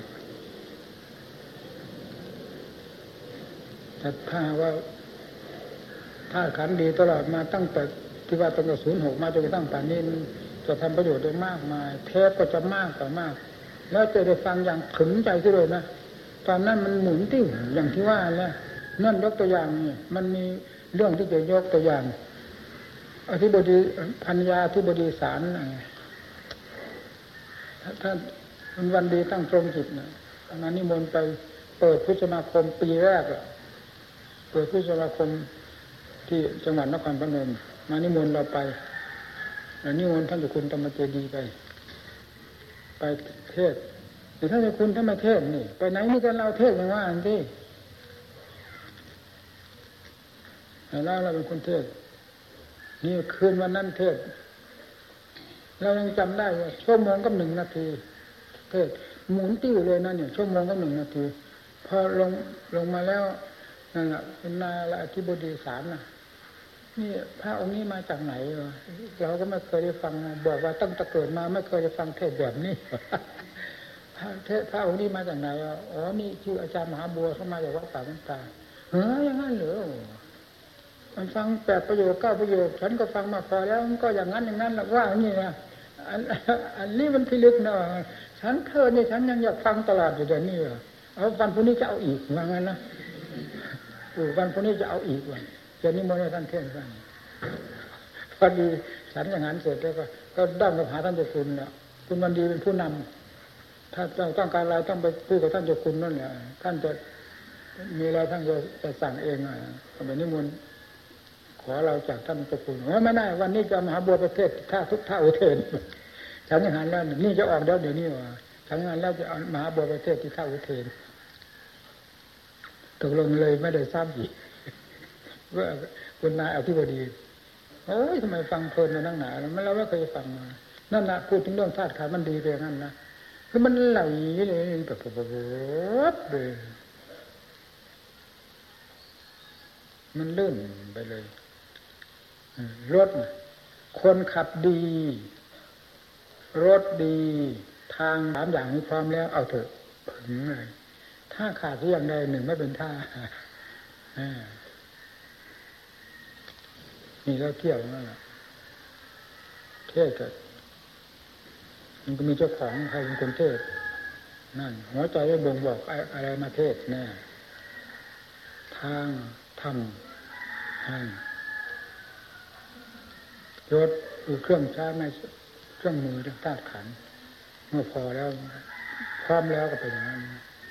แต่ถ้าว่าถ้าขันดีตลอดมาตั้งแต่ที่ว่าตั้งแต่ศูนย์หกมาจนกระทั่งป่านนี้จะทำประโยชน์ได้มากมายเทปก็จะมากต่อมากแล้วจะได้ฟังอย่างถึงใจที่เลยนะตอนนั้นมันหมุนติ้วอย่างที่ว่าแล้วนั่นยกตัวอย่างนี่มันมีเรื่องที่จะยกตัวอย่างอธิบดีพัญญาอธิบดีศาลถ้ามันวันดีตั้งตรงจิตนะงานนิมนต์ไปเปิดพุทธสมาคมปีแรกอะเปิดพุทธสมาคมที่จังหวัดนครพนมมานิมนต์เราไปนิมนต์ท่านเจ้าคุณธรรมเจดีย์ไปไปเทศแต่ท่านเจ้าคุณธรรมเทศนี่ไปไหนนี่กันเราเทศอย่างว่าอันที่แล้วเราเป็นคนเทศนี่คืนวันนั้นเทศเรายังจำได้ว่าชั่วโมงกับหนึ่งนาทีเทศหมุนติ้วเลยนั่นเนี่ยชั่วโมงกับหนึ่งนาทีพอลงลงมาแล้วนั่นแหละเป็นนายอธิบดีศาลน่ะนี่พระองค์นี้มาจากไหนเราก็ไม่เคยได้ฟังบอกว่าตั้งแต่เกิดมาไม่เคยได้ฟังเทศแบบนี้พระเทศพระองค์นี้มาจากไหนอ๋อนี่ชื่ออาจารย์มหาบัวเข้ามาจากวัดป่ามันตาเฮ้ยอย่างนั้นเหรอมันฟังแปดประโยคเก้าประโยคฉันก็ฟังมาพอแล้วมันก็อย่างนั้นอย่างนั้นแหละว่าอย่างนี้นะอันอันนี้มันพิลึกนะฉันเธอเนี่ยฉันยังอยากฟังตลอดอยู่เดี๋ยวนี้เอาวันพรุ่งนี้จะเอาอีกว่างั้นนะวันพรุ่งนี้จะเอาอีกวันจะนิมนต์ให้ท่านเทศน์กันพอดีฉันอย่างนั้นเสร็จแล้วก็ก็ดั้งกับหาท่านเจ้าคุณเนี่ยคุณวันดีเป็นผู้นำถ้าต้องการอะไรต้องไปพูดกับท่านเจ้าคุณนั่นแหละท่านจะมีอะไรท่านจะจะสั่งเองอ่ะไปนิมนต์ขอเราจากท่านเจ้าคุณว่าไม่ได้วันนี้จะมหาบัวประเทศท่าทุกท่าอุเทนฉันอย่างนั้นแล้วนี่จะออกแล้วเดี๋ยวนี้ว่าฉันอย่างนั้นแล้วจะเอามหาบัวประเทศที่ท่าอุเทนตกลงเลยไม่ได้ทราบอีกว่าคุณนายอธิบดีโอ้ยทำไมฟังเพลินในนั่งหนามันเราไม่เคยฟังมานั่นนะพูดถึงเรื่องธาตุขันธ์มันดีไปงั้นนะคือมันไหลเลยแบบแบบเลยมันลื่นไปเลยรถคนขับดีรถดีทางสามอย่างนี้พร้อมแล้วเอาเถอะถึงเลยถ้าขาดที่อย่างใดหนึ่งไม่เป็นท่านี่เราเที่ยวนั่นแหละเทศกันมันก็มีเจ้าของใครเป็นคนเทศนั่นหัวใจได้บ่งบอกอะไรมาเทศแน่ทางธรรมยศคือเครื่องใช้ไม่เครื่องมือธาตุขันธ์เมื่อพอแล้วพร้อมแล้วก็เป็นอย่างนั้น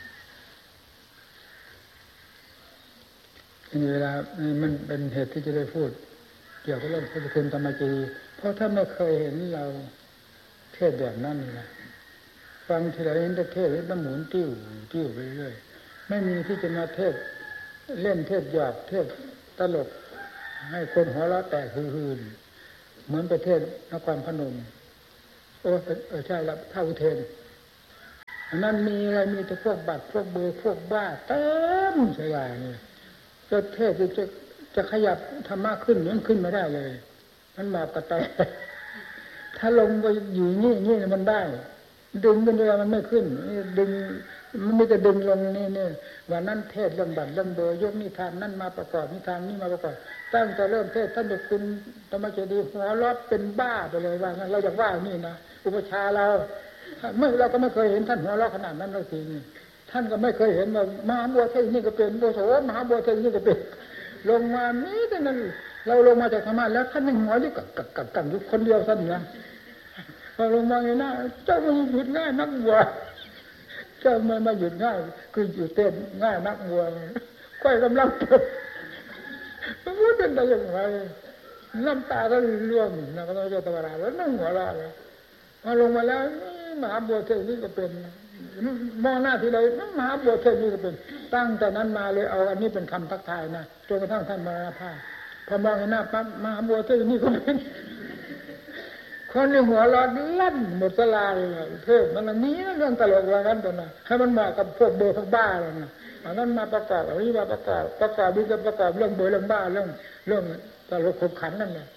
ทีนี้เวลามันเป็นเหตุที่จะได้พูดเกี่ยวกับเรื่องพุทธคุณธรรมจีเพราะถ้าไม่เคยเห็นเราเทศแบบนั้นนะฟังทีไรเห็นแต่เทศแล้วหมุนติ้วติ้วไปเรื่อยไม่มีที่จะมาเทศเล่นเทศหยาบเทศตลกให้คนหัวเราะแตกฮือๆเหมือนประเทศนครพนมโอ้เออใช่แล้วท่าอุเทนอันนั้นมีอะไรมีแต่พวกบัตรพวกเบอร์พวกบ้าเต็มเสียอย่างนี้ประเทศจะจะขยับธรรมะขึ้นมันขึ้นไม่ได้เลยมันมากระแตถ้าลงไปอยู่นี่นี่มันได้ดึงเป็นเวลามันไม่ขึ้นดึงมันไม่จะดึงลงนี่นี่วันนั้นเทศเรื่องบัตรเรื่องเบอร์ยกนิทานนั่นมาประกอบนิทานนี่มาประกอบตั้งแต่เริ่มเทศท่านเด็กคุณธรรมเจดีหัวรอบเป็นบ้าไปเลยว่างั้นเราอยากว่านี่นะอุปชาเราเมื่อเราก็ไม่เคยเห็นท่านหัวเราะขนาดนั้นเลยทีนี้ท่านก็ไม่เคยเห็นว่ามหาบัวเทศนี่ก็เป็นโบโสมหาบัวเทศนี่ก็เป็นลงมานี่แต่นั้นเราลงมาจากธรรมะแล้วท่านยังหัวนี่กับกับกับกันอยู่คนเดียวท่านนะพอลงมาไงนะเจ้ามันหยุดง่ายนักบัวเจ้ามันมาหยุดง่ายคือหยุดเต้นง่ายนักบัวค่อยกำลังเปิดพูดเป็นได้ยังไงน้ำตาก็ร่วงนะก็ต้องเจ้าตวราแล้วนั่งหัวเราะเลยพอลงมาแล้วมหาบัวเทศนี่ก็เป็นมองหน้าทีไรมหาบัวเทศนี่ก็เป็นตั้งแต่นั้นมาเลยเอาอันนี้เป็นคำทักทายนะจนกระทั่งท่านมรณภาพพอมองเห็นหน้าปั๊บมหาบัวเทศนี่ก็เป็นคนในหัวเราะลั่นหมดสลายเทศมันอันนี้เรื่องตลกว่างั้นตัวน่ะให้มันเหมาะกับพวกเบอร์พวกบ้าเลยนะอันนั้นมาประกอบอันนี้มาประกอบประกอบนี่ก็ประกอบเรื่องเบอร์เรื่องบ้าเรื่องเรื่องตลกขบขันนั่นแหละ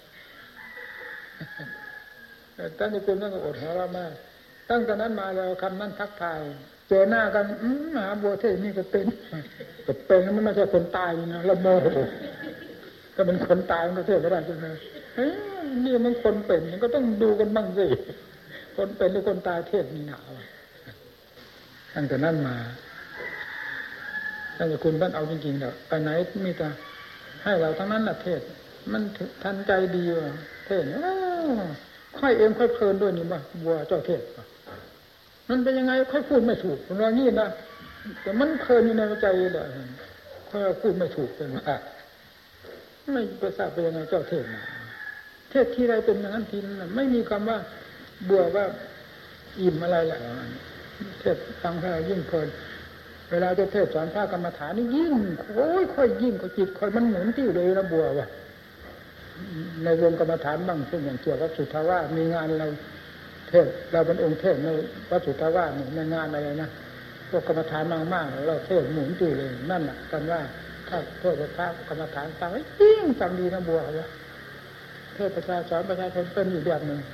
ท่านที่คุณนั่นก็อดหัวเราะมากตั้งแต่นั้นมาเราคำนั้นทักทายเจอหน้ากันมหาบัวเทศนี่ก็เป็นก็เป็นมันไม่ใช่คนตายนะละโมก็เป็นคนตายมันก็เทศไม่ได้ใช่ไหมนี่มันคนเป็นมันก็ต้องดูกันบ้างสิคนเป็นหรือคนตายเทศนี่หนาวตั้งแต่นั้นมาตั้งแต่คุณท่านเอาจริงๆแล้วไปไหนมีแต่ให้เราทั้งนั้นแหละเทศมันทันใจดีว่ะเทศค่อยเอ็มค่อยเพลินด้วยนี่ว่าบัวเจ้าเทศมันเป็นยังไงค่อยพูดไม่ถูกมันว่างี้นะแต่มันเพลินอยู่ในใจเลยค่อยพูดไม่ถูกเป็นว่าไม่ประสาทเป็นยังไงเจ้าเทศนะเทศที่ไรเป็นอย่างนั้นทีนั้นไม่มีคำว่าบัวว่าอิ่มอะไรแหละเทศฟังให้เรายิ่งเพลินเวลาจะเทศสอนพระกรรมฐานนี่ยิ่งโอ้ยค่อยยิ่งค่อยจิตค่อยมันหมุนติ้วเลยนะบัวว่ะในวงกรรมฐานบ้างเช่นอย่างเกี่ยวกับสุทธาวาสมีงานเราเทศเราเป็นองค์เทศในวัดสุทธาวาสในงานอะไรนะพวกกรรมฐานมากๆเราเทศหมุนติ้วเลยนั่นแหละกันว่าถ้าเทศพระกรรมฐานฟังยิ่งฟังดีนะบัวว่ะเทศประชาสอนประชาชนเป็นอยู่แบบหนึ่ง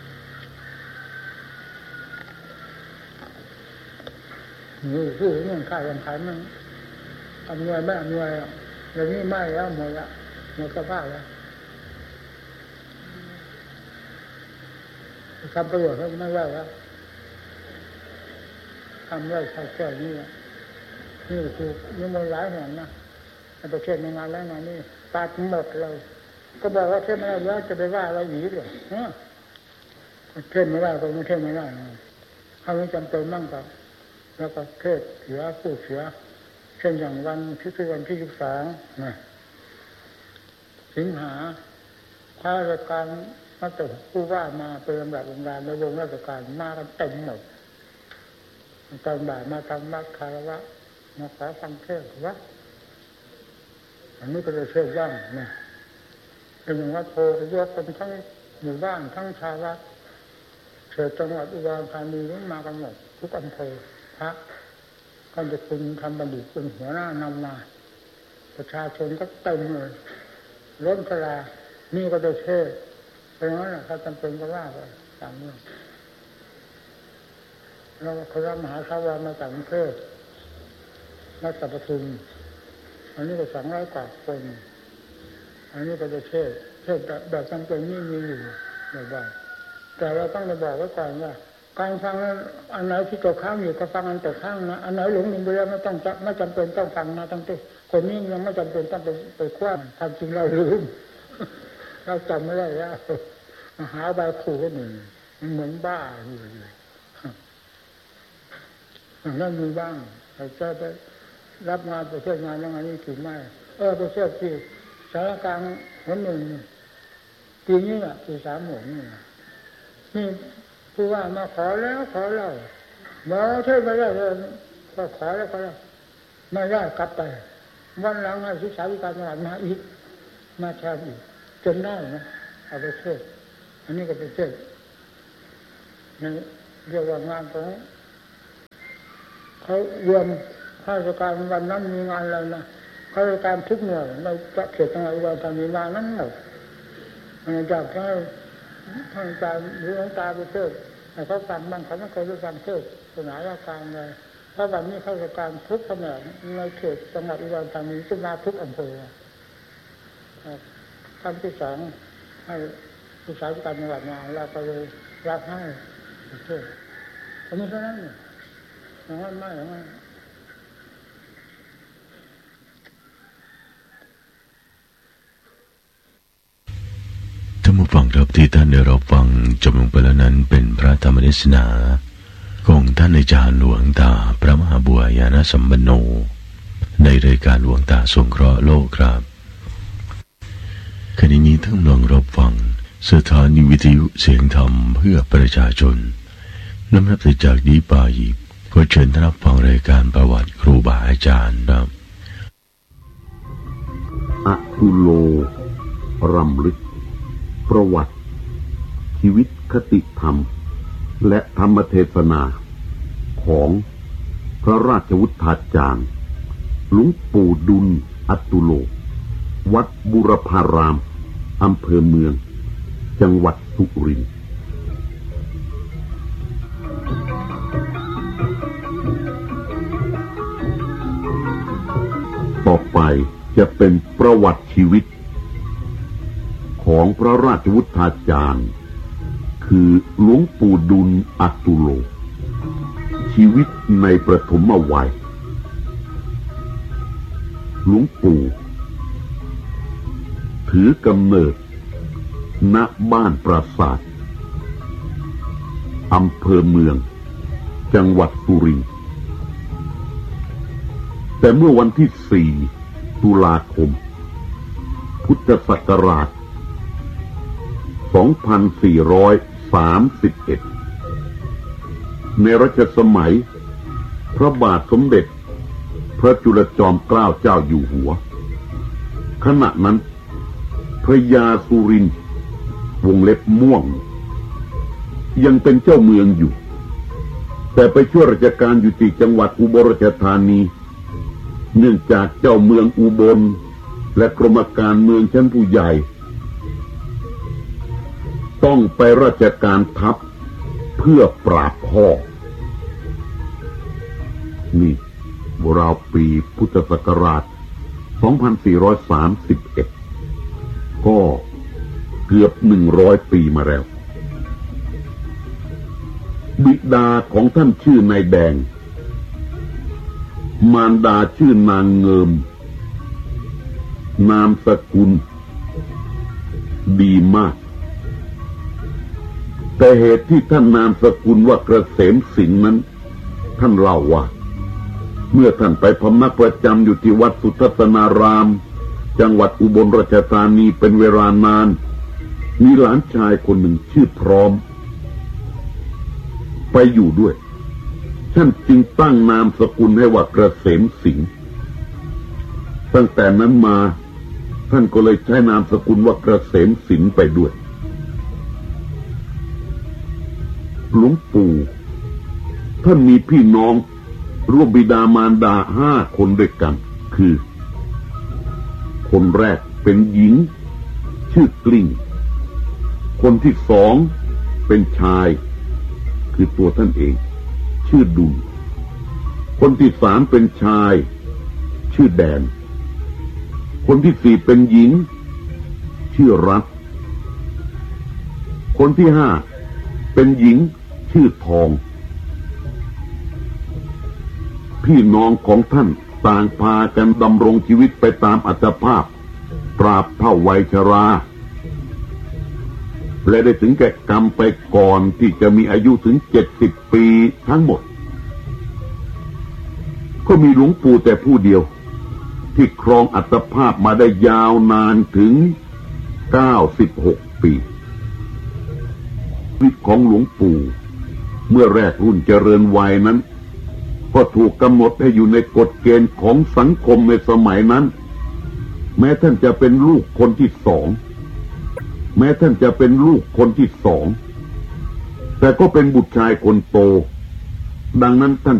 นี่คือเรื่องค่ายังขายมันอำนวยไม่อำนวยอย่างนี้ไม่แล้วหมดละหมดสภาพแล้วทำประโยชน์ไม่ได้แล้วทำได้แค่นี้นี่คือนี่มันหลายแห่งนะประเทศในงานแล้วงานนี่ตัดหมดเลยก็บอกว่าเทศไม่ได้แล้วจะไปว่าอะไรหนีเลยเทศไม่ได้ก็ไม่เทศไม่ได้เขาไม่จำเป็นมั่งกับแล้วก็เทศเสือผู้เสือเช่นอย่างวันที่คือวันที่สิบสองนะสิงหาข้าราชการมาตกผู้ว่ามาเป็นลำดับลำดาในวงราชการมากันเต็มหมดตอนบ่ายมาทำวัดคารวะมาขอฟังเทศวะอันนี้ก็จะเทศบ้างนะเป็นอย่างว่าโพธิยกเป็นทั้งหมู่บ้านทั้งชาววัดเขตจังหวัดอุดรธานีนั้นมากันหมดทุกอำเภอพระท่านจะคุณทำบัณฑิตเป็นหัวหน้านำมาประชาชนก็เต็มเลยล้นกระลานี่ก็จะเทศเพราะงั้นถ้าจำเป็นก็ว่าไปตามเรื่องเราคณะมหาชาวามาจากกรุงเทพนักปทุมอันนี้ก็สองร้อยกว่าคนอันนี้ก็จะเทศเทศแบบจำเป็นนี่มีอยู่บ่อยๆแต่เราต้องไปบอกไว้ก่อนว่าการฟังนั้นอันไหนที่ตกข้างอยู่ก็ฟังอันตกข้างนะอันไหนหลงลืมไปแล้วไม่ต้องไม่จำเป็นต้องฟังนะตั้งแต่คนนี้ยังไม่จำเป็นต้องไปไปคว้าความจริงเราลืมเราจำไม่ได้แล้วหาใบขู่ก็หนึ่งมันเหมือนบ้าอยู่เลยนั่นมีบ้างเราจะไปรับงานไปเที่ยวงานแล้วงานนี้ถึงไม่เออไปเที่ยวที่สารกลางวันหนึ่งปีนี้อ่ะปีสามหกนี่นี่ผู้ว่ามาขอแล้วขอเล่ามาเที่ยวไปได้เลยก็ขอแล้วก็แล้วไม่ได้กลับไปวันหลังให้ศึกษาวิการจังหวัดมาอีกมาแทนอีกจนได้นะเอาไปเทศอันนี้ก็ไปเทศนี่เรียกว่างานของเขารวมข้าราชการวันนั้นมีงานอะไรนะข้าราชการทุกหน่วยในเขตจังหวัดอุดรธานีมานั้นหมดจากท่านท่านอาจารย์หรือหลวงตาไปเทศแต่เขาฟังบ้างเขาไม่เคยได้ฟังเทศสนามราชการเลยเพราะวันนี้ข้าราชการทุกแผนกในเขตจังหวัดอุดรธานีจะมาทุกอำเภอท่านที่สองให้ผู้สาราชการจังหวัดมาเราก็เลยรับให้เทศผมไม่เท่านั้นอย่างนั้นไม่อย่างนั้นท่านผู้ฟังครับที่ท่านได้รับฟังจบลงไปแล้วนั้นเป็นพระธรรมเทศนาของท่านอาจารย์หลวงตาพระมหาบัวญาณสัมปันโนในรายการหลวงตาสงเคราะห์โลกครับขณะนี้ท่านกำลังรับฟังสถานีวิทยุเสียงธรรมเพื่อประชาชนนำรับจากนี้ไปก็เชิญท่านรับฟังรายการประวัติครูบาอาจารย์ครับอตุโลรำลึกประวัติชีวิตคติธรรมและธรรมเทศนาของพระราชวุฒาจารย์หลวงปู่ดุลอตุโลวัดบุรพารามอำเภอเมืองจังหวัดสุรินทร์ต่อไปจะเป็นประวัติชีวิตของพระราชวุฒาจารย์คือหลวงปู่ดุลอตุโลชีวิตในประถมวัยหลวงปู่ถือกำเนิดณบ้านปราสาทอำเภอเมืองจังหวัดสุรินทร์แต่เมื่อวันที่สี่ตุลาคมพุทธศักราชสองพันสี่ร้อยสามสิบเอ็ดในรัชสมัยพระบาทสมเด็จพระจุลจอมเกล้าเจ้าอยู่หัวขณะนั้นพระยาสุรินทร์วงเล็บม่วงยังเป็นเจ้าเมืองอยู่แต่ไปช่วยราชการอยู่ที่จังหวัดอุบลราชธานีเนื่องจากเจ้าเมืองอุบลและกรมการเมืองชั้นผู้ใหญ่ต้องไปราชการทัพเพื่อปราบพ่อนี่ราวปีพุทธศักราชสองพันสี่ร้อยสามสิบเอ็ดก็เกือบหนึ่งร้อยปีมาแล้วบิดาของท่านชื่อนายแดงมารดาชื่อนางเงิมนามสกุลดีมากแต่เหตุที่ท่านนามสกุลว่าเกษมสิงห์นั้นท่านเล่าว่าเมื่อท่านไปพำนักประจำอยู่ที่วัดสุทัศนารามจังหวัดอุบลราชธานีเป็นเวลานานมีหลานชายคนหนึ่งชื่อพร้อมไปอยู่ด้วยท่านจึงตั้งนามสกุลให้ว่าเกษมสิงห์ตั้งแต่นั้นมาท่านก็เลยใช้นามสกุลว่าเกษมสิงห์ไปด้วยหลวงปู่ท่านมีพี่น้องร่วมบิดามารดาห้าคนด้วยกันคือคนแรกเป็นหญิงชื่อกลิ้งคนที่สองเป็นชายคือตัวท่านเองชื่อดุลคนที่สามเป็นชายชื่อแดนคนที่สี่เป็นหญิงชื่อรัตคนที่ห้าเป็นหญิงชื่อทองพี่น้องของท่านต่างพากันดำรงชีวิตไปตามอัตภาพตราบเท่าวัยชราและได้ถึงแก่กรรมไปก่อนที่จะมีอายุถึงเจ็ดสิบปีทั้งหมดก็มีหลวงปู่แต่ผู้เดียวที่ครองอัตภาพมาได้ยาวนานถึงเก้าสิบหกปีชีวิตของหลวงปู่เมื่อแรกรุ่นเจริญวัยนั้นก็ถูกกำหนดให้อยู่ในกฎเกณฑ์ของสังคมในสมัยนั้นแม้ท่านจะเป็นลูกคนที่สองแม้ท่านจะเป็นลูกคนที่สองแต่ก็เป็นบุตรชายคนโตดังนั้นท่าน